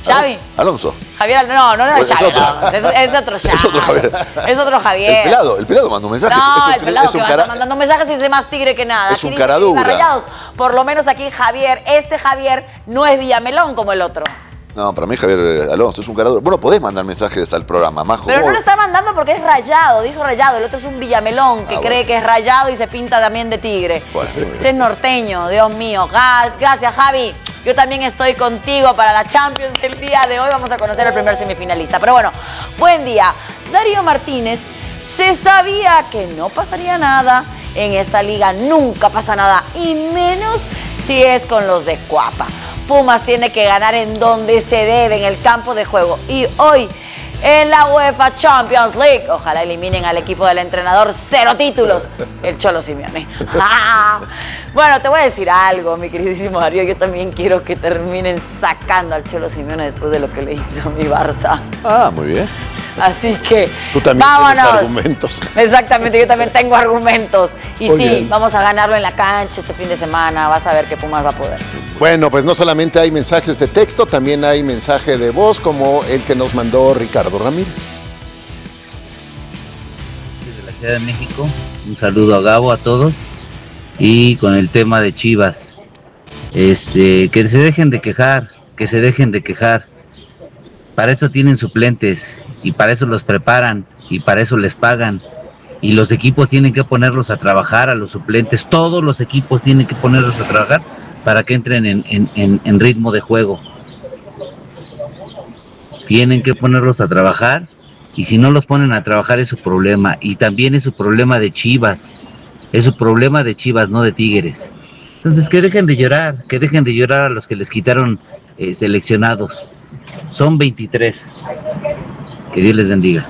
Alonso. Javier, no es Xavi Alonso, es otro Xavi. Es otro Javier. Es otro Javier. El pelado mandó un mensaje. No, el pelado que va a estar mandando mensajes y es más tigre que nada. Es un cara dura. Rayados. Por lo menos aquí Javier, Javier no es Villamelón como el otro. No, para mí Javier Alonso es un carador. Bueno, podés mandar mensajes al programa, Majo. Pero no lo está mandando porque es Rayado, dijo Rayado. El otro es un Villamelón que cree que es Rayado y se pinta también de tigre. Bueno, ese es norteño, Dios mío. Gracias, Javi. Yo también estoy contigo para la Champions el día de hoy. Vamos a conocer al primer semifinalista. Pero bueno, buen día. Darío Martínez, se sabía que no pasaría nada en esta liga. Nunca pasa nada. Y menos si es con los de Cuapa. Pumas tiene que ganar en donde se debe, en el campo de juego. Y hoy, en la UEFA Champions League, ojalá eliminen al equipo del entrenador, 0 títulos, el Cholo Simeone. Bueno, te voy a decir algo, mi queridísimo Darío. Yo también quiero que terminen sacando al Cholo Simeone después de lo que le hizo mi Barça. Muy bien. Así que tú también vámonos. Tienes argumentos. Exactamente, yo también tengo argumentos. Y muy sí, bien. Vamos a ganarlo en la cancha este fin de semana. Vas a ver que Pumas va a poder. Bueno, pues no solamente hay mensajes de texto, también hay mensaje de voz, como el que nos mandó Ricardo Ramírez. Desde la Ciudad de México, un saludo a Gabo, a todos. Y con el tema de Chivas, que se dejen de quejar, Para eso tienen suplentes y para eso los preparan y para eso les pagan. Y los equipos tienen que ponerlos a trabajar, a los suplentes. Todos los equipos tienen que ponerlos a trabajar para que entren en ritmo de juego. Tienen que ponerlos a trabajar y si no los ponen a trabajar es su problema. Y también es su problema de Chivas. Es su problema de Chivas, no de Tigres. Entonces que dejen de llorar a los que les quitaron seleccionados. Son 23. Que Dios les bendiga.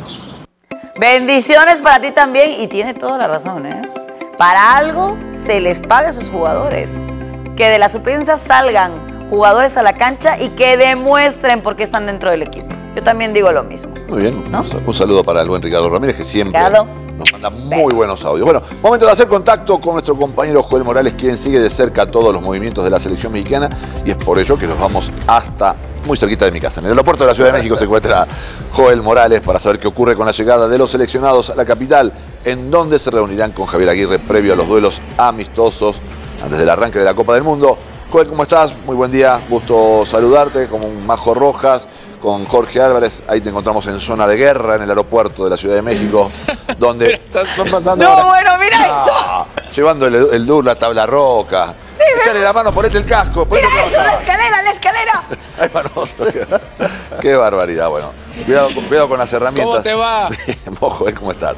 Bendiciones para ti también y tiene toda la razón, ¿eh? Para algo se les paga a sus jugadores. Que de la suplencia salgan jugadores a la cancha y que demuestren por qué están dentro del equipo. Yo también digo lo mismo. Muy bien, ¿no? Un saludo para el buen Ricardo Ramírez, que siempre nos manda muy Besos. buenos audios. Bueno, momento de hacer contacto con nuestro compañero Joel Morales, quien sigue de cerca todos los movimientos de la selección mexicana, y es por ello que nos vamos hasta muy cerquita de mi casa. En el aeropuerto de la Ciudad de México se encuentra Joel Morales para saber qué ocurre con la llegada de los seleccionados a la capital, en donde se reunirán con Javier Aguirre previo a los duelos amistosos antes del arranque de la Copa del Mundo. Joel, ¿cómo estás? Muy buen día, gusto saludarte, con Majo Rojas, con Jorge Álvarez. Ahí te encontramos en zona de guerra en el aeropuerto de la Ciudad de México, donde están pasando No, ahora. bueno, mira eso. Llevando el dur, la tabla roca. Sí, échale la mano, ponete el casco. Mira eso, la escalera. Ay, Manoso. Qué barbaridad. Bueno, cuidado con las herramientas. ¿Cómo te va? Mojo, ¿cómo estás?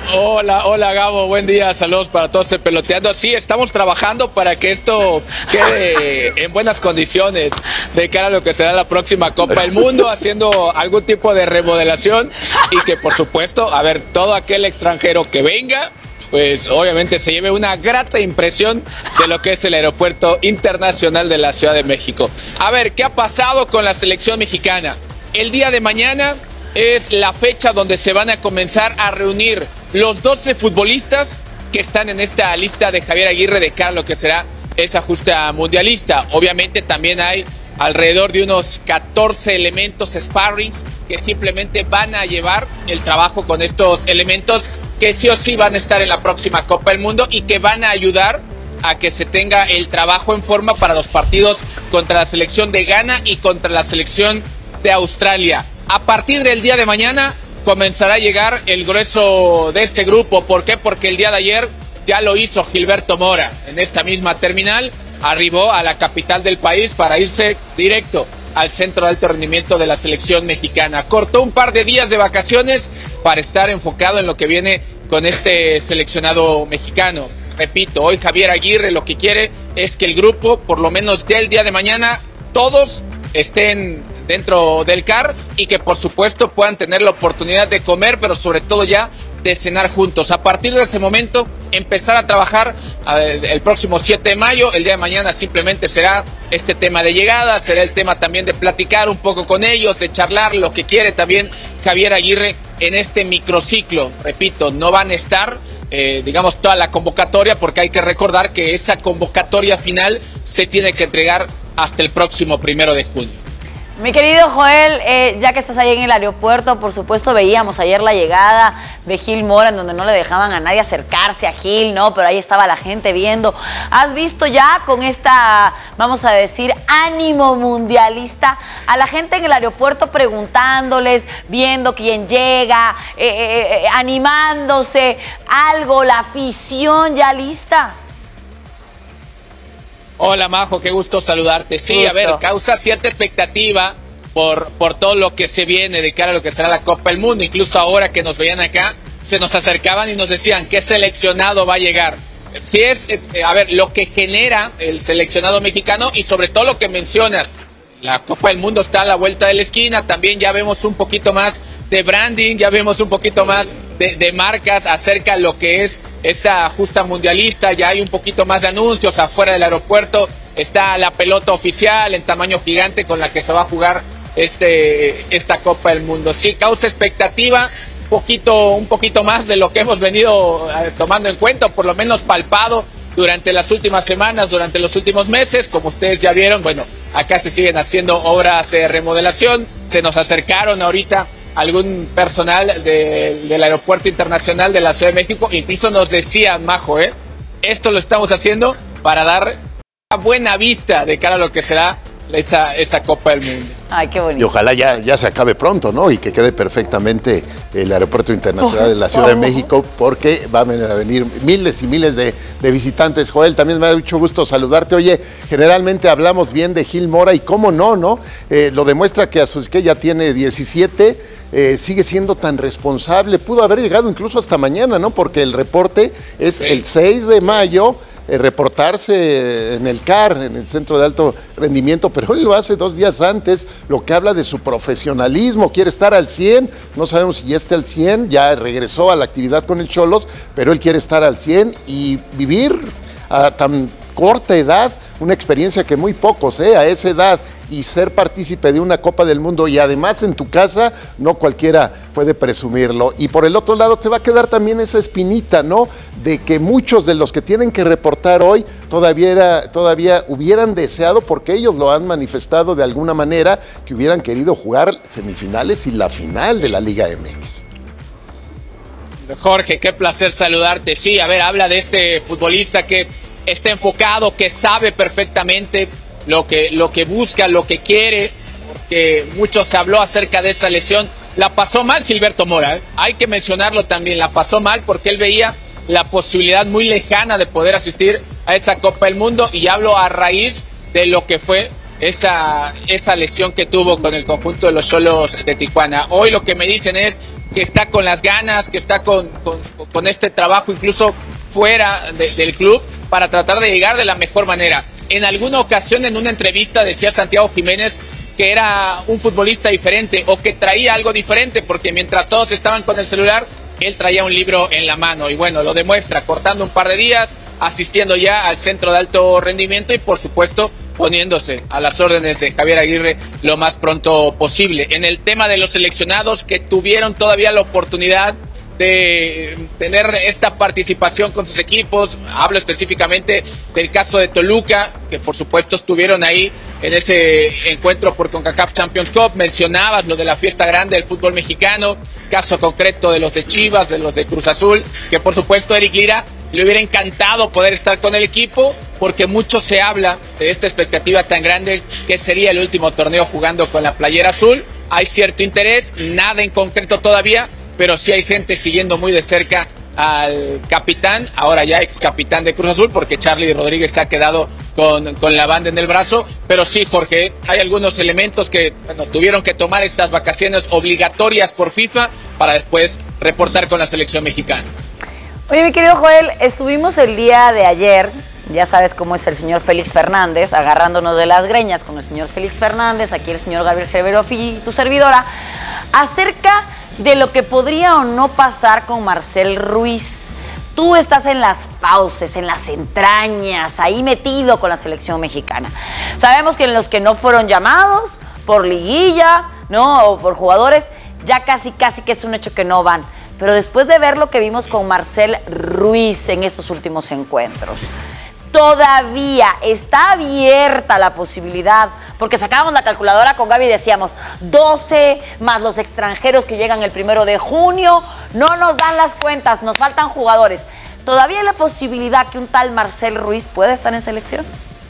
Hola Gabo, buen día, saludos para todos en Peloteando. Sí, estamos trabajando para que esto quede en buenas condiciones de cara a lo que será la próxima Copa del Mundo, haciendo algún tipo de remodelación y que por supuesto, a ver, todo aquel extranjero que venga, pues obviamente se lleve una grata impresión de lo que es el Aeropuerto Internacional de la Ciudad de México. A ver, ¿qué ha pasado con la selección mexicana? El día de mañana es la fecha donde se van a comenzar a reunir los 12 futbolistas que están en esta lista de Javier Aguirre de cara a lo que será esa justa mundialista. Obviamente también hay alrededor de unos 14 elementos sparrings que simplemente van a llevar el trabajo con estos elementos que sí o sí van a estar en la próxima Copa del Mundo y que van a ayudar a que se tenga el trabajo en forma para los partidos contra la selección de Ghana y contra la selección de Australia. A partir del día de mañana comenzará a llegar el grueso de este grupo. ¿Por qué? Porque el día de ayer ya lo hizo Gilberto Mora en esta misma terminal. Arribó a la capital del país para irse directo al centro de alto rendimiento de la selección mexicana. Cortó un par de días de vacaciones para estar enfocado en lo que viene con este seleccionado mexicano. Repito, hoy Javier Aguirre lo que quiere es que el grupo, por lo menos ya el día de mañana, todos estén dentro del CAR y que por supuesto puedan tener la oportunidad de comer, pero sobre todo ya de cenar juntos. A partir de ese momento empezar a trabajar el próximo 7 de mayo, el día de mañana simplemente será este tema de llegada, será el tema también de platicar un poco con ellos, de charlar, lo que quiere también Javier Aguirre en este microciclo. Repito, no van a estar digamos toda la convocatoria, porque hay que recordar que esa convocatoria final se tiene que entregar hasta el próximo 1 de junio. Mi querido Joel, ya que estás ahí en el aeropuerto, por supuesto veíamos ayer la llegada de Gil Mora, en donde no le dejaban a nadie acercarse a Gil, ¿no? Pero ahí estaba la gente viendo. ¿Has visto ya con esta, vamos a decir, ánimo mundialista a la gente en el aeropuerto preguntándoles, viendo quién llega, animándose, algo, la afición ya lista? Hola Majo, qué gusto saludarte. Sí, a ver, causa cierta expectativa por todo lo que se viene de cara a lo que será la Copa del Mundo. Incluso ahora que nos veían acá, se nos acercaban y nos decían qué seleccionado va a llegar. Sí es, a ver, lo que genera el seleccionado mexicano y sobre todo lo que mencionas. La Copa del Mundo está a la vuelta de la esquina, también ya vemos un poquito más de branding, ya vemos un poquito más de marcas acerca de lo que es esta justa mundialista, ya hay un poquito más de anuncios afuera del aeropuerto, está la pelota oficial en tamaño gigante con la que se va a jugar esta Copa del Mundo. Sí, causa expectativa, un poquito más de lo que hemos venido tomando en cuenta, o por lo menos palpado durante las últimas semanas, durante los últimos meses. Como ustedes ya vieron, bueno, acá se siguen haciendo obras de remodelación, se nos acercaron ahorita algún personal del Aeropuerto Internacional de la Ciudad de México, incluso nos decían, Majo, esto lo estamos haciendo para dar una buena vista de cara a lo que será esa Copa del Mundo. Ay, qué bonito. Y ojalá ya se acabe pronto, ¿no? Y que quede perfectamente el Aeropuerto Internacional de la Ciudad de México, porque van a venir miles y miles de visitantes. Joel, también me ha mucho gusto saludarte. Oye, generalmente hablamos bien de Gil Mora y cómo no, ¿no? Lo demuestra que que ya tiene 17, sigue siendo tan responsable. Pudo haber llegado incluso hasta mañana, ¿no? Porque el reporte es el 6 de mayo, reportarse en el CAR, en el Centro de Alto Rendimiento, pero él lo hace 2 días antes, lo que habla de su profesionalismo, quiere estar al 100, no sabemos si ya está al 100, ya regresó a la actividad con el Xolos, pero él quiere estar al 100 y vivir a tan corta edad, una experiencia que muy pocos, a esa edad, y ser partícipe de una Copa del Mundo y además en tu casa, no cualquiera puede presumirlo. Y por el otro lado te va a quedar también esa espinita, ¿no? De que muchos de los que tienen que reportar hoy todavía hubieran deseado, porque ellos lo han manifestado de alguna manera, que hubieran querido jugar semifinales y la final de la Liga MX. Jorge, qué placer saludarte. Sí, a ver, habla de este futbolista que está enfocado, que sabe perfectamente lo que busca, lo que quiere, porque mucho se habló acerca de esa lesión. La pasó mal Gilberto Mora, hay que mencionarlo también, la pasó mal porque él veía la posibilidad muy lejana de poder asistir a esa Copa del Mundo, y hablo a raíz de lo que fue esa lesión que tuvo con el conjunto de los Xolos de Tijuana. Hoy lo que me dicen es que está con las ganas, que está con este trabajo incluso fuera del club, para tratar de llegar de la mejor manera. En alguna ocasión, en una entrevista, decía Santiago Jiménez que era un futbolista diferente, o que traía algo diferente, porque mientras todos estaban con el celular, él traía un libro en la mano. Y bueno, lo demuestra, cortando un par de días, asistiendo ya al Centro de Alto Rendimiento y por supuesto poniéndose a las órdenes de Javier Aguirre lo más pronto posible. En el tema de los seleccionados que tuvieron todavía la oportunidad de tener esta participación con sus equipos, hablo específicamente del caso de Toluca, que por supuesto estuvieron ahí en ese encuentro por CONCACAF Champions Cup. Mencionabas lo de la fiesta grande del fútbol mexicano, caso concreto de los de Chivas, de los de Cruz Azul, que por supuesto Eric Lira le hubiera encantado poder estar con el equipo, porque mucho se habla de esta expectativa tan grande que sería el último torneo jugando con la playera azul. Hay cierto interés, nada en concreto todavía, pero sí hay gente siguiendo muy de cerca al capitán, ahora ya ex capitán de Cruz Azul, porque Charlie Rodríguez se ha quedado con la banda en el brazo. Pero sí, Jorge, hay algunos elementos que tuvieron que tomar estas vacaciones obligatorias por FIFA para después reportar con la selección mexicana. Oye, mi querido Joel, estuvimos el día de ayer, ya sabes cómo es el señor Félix Fernández, agarrándonos de las greñas con el señor Félix Fernández, aquí el señor Gabriel Geverofi y tu servidora, acerca de lo que podría o no pasar con Marcel Ruiz. Tú estás en las fauces, en las entrañas, ahí metido con la selección mexicana. Sabemos que en los que no fueron llamados por liguilla, ¿no? O por jugadores, ya casi que es un hecho que no van. Pero después de ver lo que vimos con Marcel Ruiz en estos últimos encuentros, todavía está abierta la posibilidad, porque sacábamos la calculadora con Gaby y decíamos 12 más los extranjeros que llegan el 1 de junio, no nos dan las cuentas, nos faltan jugadores. ¿Todavía hay la posibilidad que un tal Marcel Ruiz pueda estar en selección?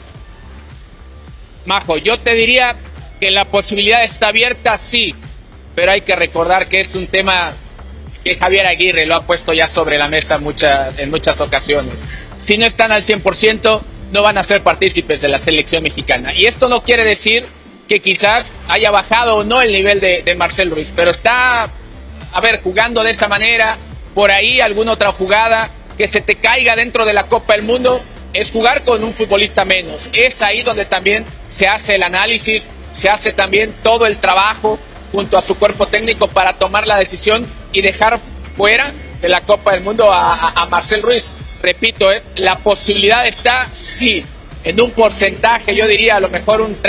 Majo, yo te diría que la posibilidad está abierta, sí, pero hay que recordar que es un tema que Javier Aguirre lo ha puesto ya sobre la mesa en muchas ocasiones. Si no están al 100%, no van a ser partícipes de la selección mexicana. Y esto no quiere decir que quizás haya bajado o no el nivel de Marcel Ruiz, pero está, jugando de esa manera, por ahí alguna otra jugada, que se te caiga dentro de la Copa del Mundo, es jugar con un futbolista menos. Es ahí donde también se hace el análisis, se hace también todo el trabajo junto a su cuerpo técnico para tomar la decisión y dejar fuera de la Copa del Mundo a Marcel Ruiz. Repito, la posibilidad está, sí, en un porcentaje, yo diría a lo mejor un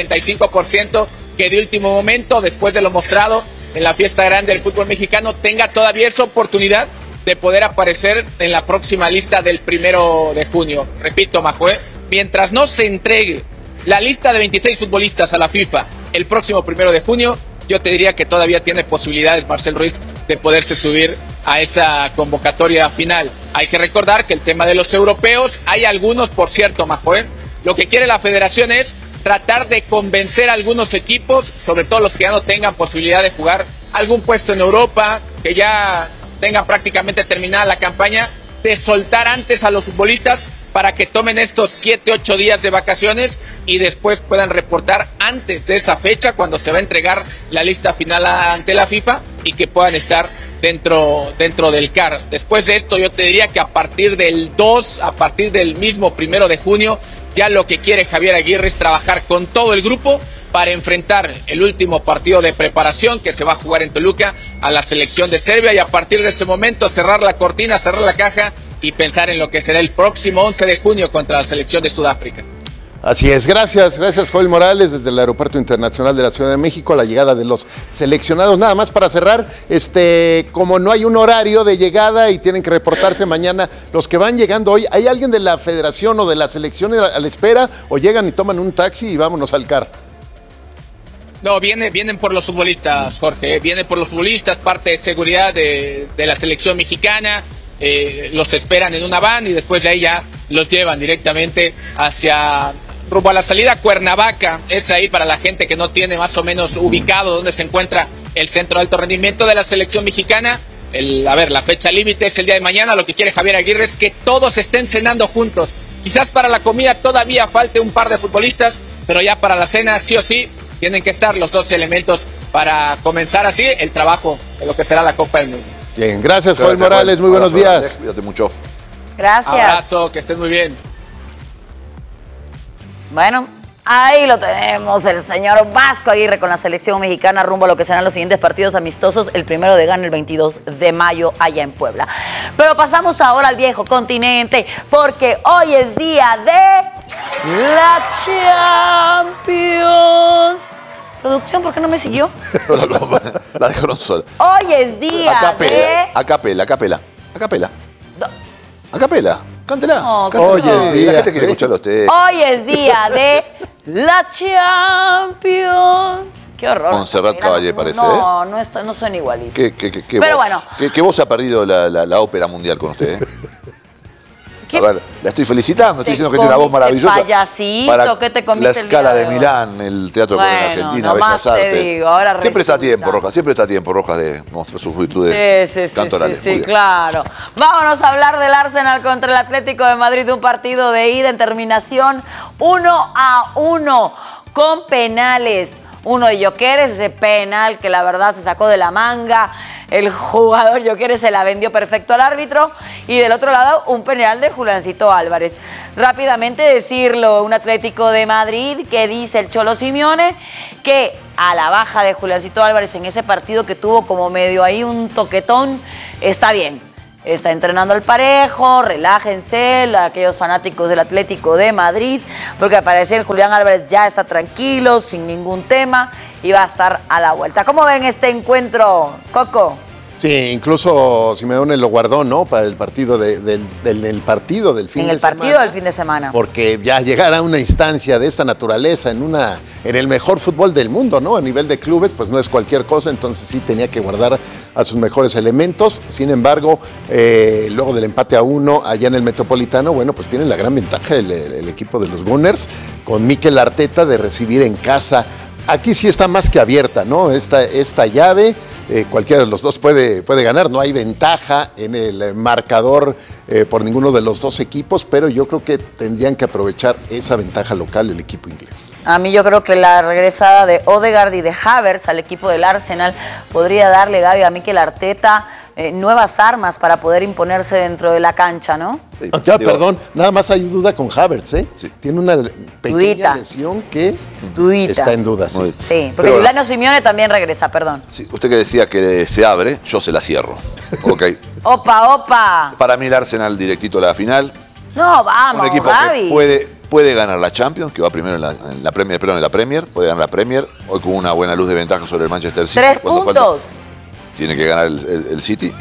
30-35%, que de último momento, después de lo mostrado en la fiesta grande del fútbol mexicano, tenga todavía esa oportunidad de poder aparecer en la próxima lista del 1 de junio. Repito, Majo, mientras no se entregue la lista de 26 futbolistas a la FIFA el próximo 1 de junio, yo te diría que todavía tiene posibilidades Marcel Ruiz de poderse subir a esa convocatoria final. Hay que recordar que el tema de los europeos, hay algunos, por cierto, Majo, lo que quiere la federación es tratar de convencer a algunos equipos, sobre todo los que ya no tengan posibilidad de jugar algún puesto en Europa, que ya tengan prácticamente terminada la campaña, de soltar antes a los futbolistas para que tomen estos 7-8 días de vacaciones y después puedan reportar antes de esa fecha, cuando se va a entregar la lista final ante la FIFA, y que puedan estar dentro del CAR. Después de esto, yo te diría que a partir del 2, a partir del mismo 1 de junio, ya lo que quiere Javier Aguirre es trabajar con todo el grupo para enfrentar el último partido de preparación que se va a jugar en Toluca a la selección de Serbia, y a partir de ese momento cerrar la cortina, cerrar la caja y pensar en lo que será el próximo 11 de junio contra la selección de Sudáfrica. Así es, gracias Joel Morales, desde el Aeropuerto Internacional de la Ciudad de México, la llegada de los seleccionados. Nada más para cerrar, como no hay un horario de llegada y tienen que reportarse mañana los que van llegando hoy, ¿hay alguien de la federación o de la selección a la espera, o llegan y toman un taxi y vámonos al CAR? No, vienen por los futbolistas, Jorge, vienen por los futbolistas, parte de seguridad de la selección mexicana. Los esperan en una van y después de ahí ya los llevan directamente rumbo a la salida a Cuernavaca. Es ahí para la gente que no tiene más o menos ubicado dónde se encuentra el centro de alto rendimiento de la selección mexicana. La fecha límite es el día de mañana. Lo que quiere Javier Aguirre es que todos estén cenando juntos. Quizás para la comida todavía falte un par de futbolistas, pero ya para la cena sí o sí tienen que estar los 12 elementos para comenzar así el trabajo de lo que será la Copa del Mundo. Bien, gracias Joel Morales, muy buenos días. Cuídate mucho. Gracias. Abrazo, que estés muy bien. Bueno, ahí lo tenemos, el señor Vasco Aguirre con la selección mexicana rumbo a lo que serán los siguientes partidos amistosos, el 1 de gana el 22 de mayo allá en Puebla. Pero pasamos ahora al viejo continente, porque hoy es día de la Champions. Producción, ¿por qué no me siguió? La dejaron sola. Hoy es día de... A capela. Cántela. No, hoy es día. La gente quiere escucharlo a usted. Hoy es día de la Champions. Qué horror. Montserrat Caballé parece. No suena igualito. Pero voz, bueno. ¿Qué voz ha perdido la ópera mundial con usted? A ver, la estoy felicitando, estoy diciendo que tiene una voz comiste, maravillosa. payasito, para ¿qué te comiste la el día Scala de de hoy? Milán, el Teatro Bueno, Colón Argentina, nomás Bellas te Artes. digo, ahora siempre está a resulta. tiempo, Rojas, siempre está a tiempo, Rojas, de mostrar sus virtudes cantorales. Muy Sí, bien. claro. Vámonos a hablar del Arsenal contra el Atlético de Madrid, un partido de ida en terminación 1-1 con penales. Uno de Gyökeres, ese penal que la verdad se sacó de la manga. El jugador Gyökeres se la vendió perfecto al árbitro. Y del otro lado, un penal de Juliancito Álvarez. Rápidamente decirlo, un Atlético de Madrid que dice el Cholo Simeone que a la baja de Juliancito Álvarez en ese partido que tuvo como medio ahí un toquetón, está bien. Está entrenando al parejo, relájense, aquellos fanáticos del Atlético de Madrid, porque al parecer Julián Álvarez ya está tranquilo, sin ningún tema, y va a estar a la vuelta. ¿Cómo ven este encuentro, Coco? Sí, incluso Simeone lo guardó, ¿no? Para el partido del fin de semana. En el partido del fin de semana. Porque ya llegar a una instancia de esta naturaleza en el mejor fútbol del mundo, ¿no? A nivel de clubes, pues no es cualquier cosa, entonces sí tenía que guardar a sus mejores elementos. Sin embargo, luego del empate a 1 allá en el Metropolitano, bueno, pues tienen la gran ventaja el equipo de los Gunners con Mikel Arteta de recibir en casa. Aquí sí está más que abierta, ¿no? Esta llave, cualquiera de los dos puede ganar. No hay ventaja en el marcador por ninguno de los dos equipos, pero yo creo que tendrían que aprovechar esa ventaja local el equipo inglés. A mí yo creo que la regresada de Odegaard y de Havertz al equipo del Arsenal podría darle, Gaby, a Mikel Arteta nuevas armas para poder imponerse dentro de la cancha, ¿no? Sí, perdón, nada más hay duda con Havertz, ¿eh? Sí. Tiene una pequeña lesión que está en duda. Sí, sí, porque Juliano Simeone también regresa, perdón. Sí, usted que decía que se abre, yo se la cierro. Ok. Opa. Para mí el Arsenal directito a la final. No, vamos, un equipo Gaby. que puede ganar la Champions, que va primero en la Premier, puede ganar la Premier, hoy con una buena luz de ventaja sobre el Manchester City. 3 puntos. Tiene que ganar el City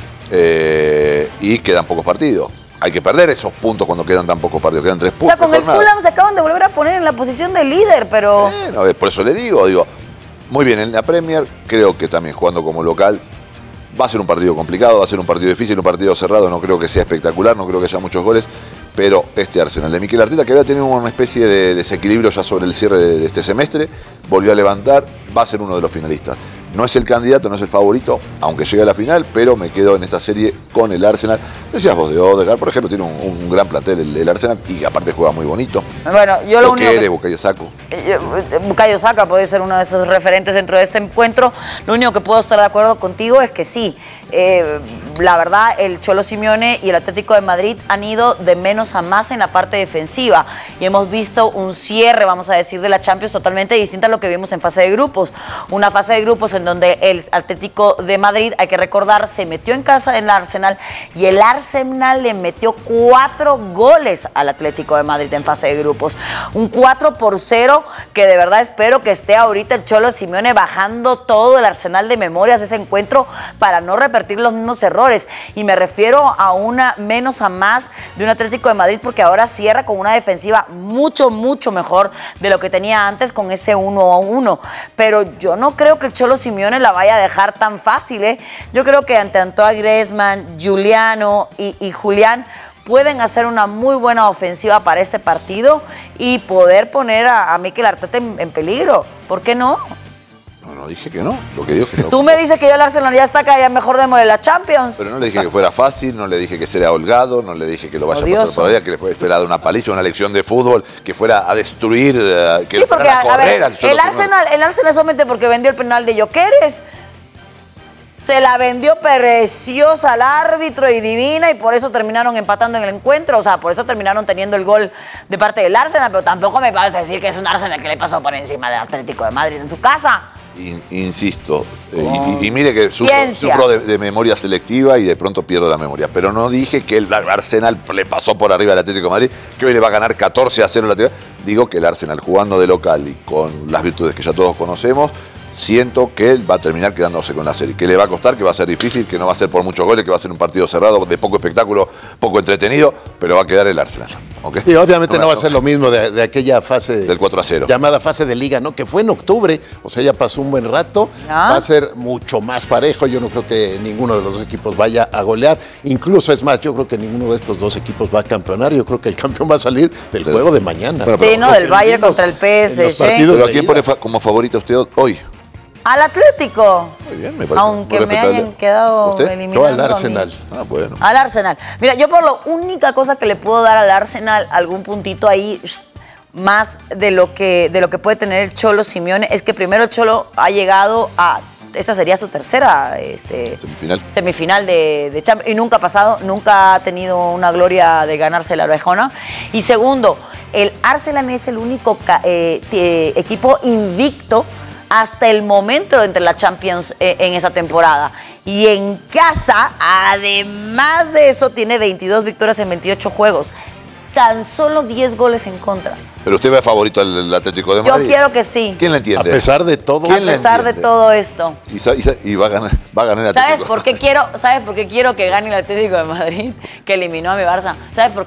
y quedan pocos partidos. Hay que perder esos puntos cuando quedan tan pocos partidos, quedan 3 puntos. O sea, con el Fulham se acaban de volver a poner en la posición de líder, pero... Bueno, por eso le digo, muy bien en la Premier, creo que también jugando como local va a ser un partido complicado, va a ser un partido difícil, un partido cerrado, no creo que sea espectacular, no creo que haya muchos goles, pero este Arsenal de Mikel Arteta, que había tenido una especie de desequilibrio ya sobre el cierre de este semestre, volvió a levantar, va a ser uno de los finalistas. No es el candidato, no es el favorito, aunque llegue a la final, pero me quedo en esta serie con el Arsenal. Decías vos de Odegaard, por ejemplo, tiene un gran plantel el Arsenal y aparte juega muy bonito. Bueno, yo lo único que... Bukayo Saka. Bukayo Saka puede ser uno de esos referentes dentro de este encuentro. Lo único que puedo estar de acuerdo contigo es que sí, la verdad, el Cholo Simeone y el Atlético de Madrid han ido de menos a más en la parte defensiva y hemos visto un cierre, vamos a decir, de la Champions totalmente distinta a lo que vimos en fase de grupos. Una fase de grupos en donde el Atlético de Madrid, hay que recordar, se metió en casa en el Arsenal y el Arsenal le metió 4 goles al Atlético de Madrid en fase de grupos. Un 4-0 que de verdad espero que esté ahorita el Cholo Simeone bajando todo el arsenal de memorias de ese encuentro para no repetir los mismos errores. Y me refiero a una menos a más de un Atlético de Madrid porque ahora cierra con una defensiva mucho mejor de lo que tenía antes con ese 1-1. Pero yo no creo que el Cholo Simeone la vaya a dejar tan fácil, ¿eh? Yo creo que ante Antoine Griezmann, Juliano y Julián pueden hacer una muy buena ofensiva para este partido y poder poner a Mikel Arteta en peligro. ¿Por qué no? No dije que no. Lo que digo es que no. Tú me dices que ya el Arsenal ya está acá, ya mejor démosle la Champions. Pero no le dije que fuera fácil, no le dije que sea holgado, no le dije que lo vaya a pasar por allá, que le fuera a dar una paliza, una lección de fútbol, que fuera a destruir, que sí, porque, fuera a correr. A ver, el Arsenal solamente porque vendió el penal de Gyökeres. Se la vendió preciosa al árbitro y divina y por eso terminaron empatando en el encuentro. O sea, por eso terminaron teniendo el gol de parte del Arsenal. Pero tampoco me vas a decir que es un Arsenal que le pasó por encima del Atlético de Madrid en su casa. Insisto, y mire que sufro de memoria selectiva y de pronto pierdo la memoria. Pero no dije que el Arsenal le pasó por arriba al Atlético de Madrid, que hoy le va a ganar 14-0 el Atlético. Digo que el Arsenal jugando de local y con las virtudes que ya todos conocemos, siento que él va a terminar quedándose con la serie. Que le va a costar, que va a ser difícil, que no va a ser por muchos goles, que va a ser un partido cerrado, de poco espectáculo, poco entretenido, pero va a quedar el Arsenal. ¿Okay? Y obviamente no va a ser lo mismo de aquella fase del 4-0. Llamada fase de liga, ¿no? Que fue en octubre, o sea, ya pasó un buen rato. Va a ser mucho más parejo. Yo no creo que ninguno de los dos equipos vaya a golear. Incluso, es más, yo creo que ninguno de estos dos equipos va a campeonar. Yo creo que el campeón va a salir del juego de mañana. Bueno, sí, no, del Bayern contra el PSG. Pero ¿a quién pone como favorito usted hoy? Al Atlético. Muy bien, me parece. Aunque me hayan quedado eliminados. Yo al Arsenal. Bueno. Al Arsenal. Mira, yo por lo única cosa que le puedo dar al Arsenal, algún puntito ahí más de lo que puede tener el Cholo Simeone, es que primero el Cholo ha llegado a... Esta sería su tercera semifinal de Champions y nunca ha pasado, nunca ha tenido una gloria de ganarse la orejona. Y segundo, el Arsenal es el único equipo invicto hasta el momento entre la Champions en esa temporada. Y en casa, además de eso, tiene 22 victorias en 28 juegos. Tan solo 10 goles en contra. ¿Pero usted ve favorito al Atlético de Madrid? Yo quiero que sí. ¿Quién le entiende? A pesar de todo. A pesar de todo esto. Y va a ganar el Atlético. ¿Sabes por qué quiero que gane el Atlético de Madrid? Que eliminó a mi Barça. ¿Sabes por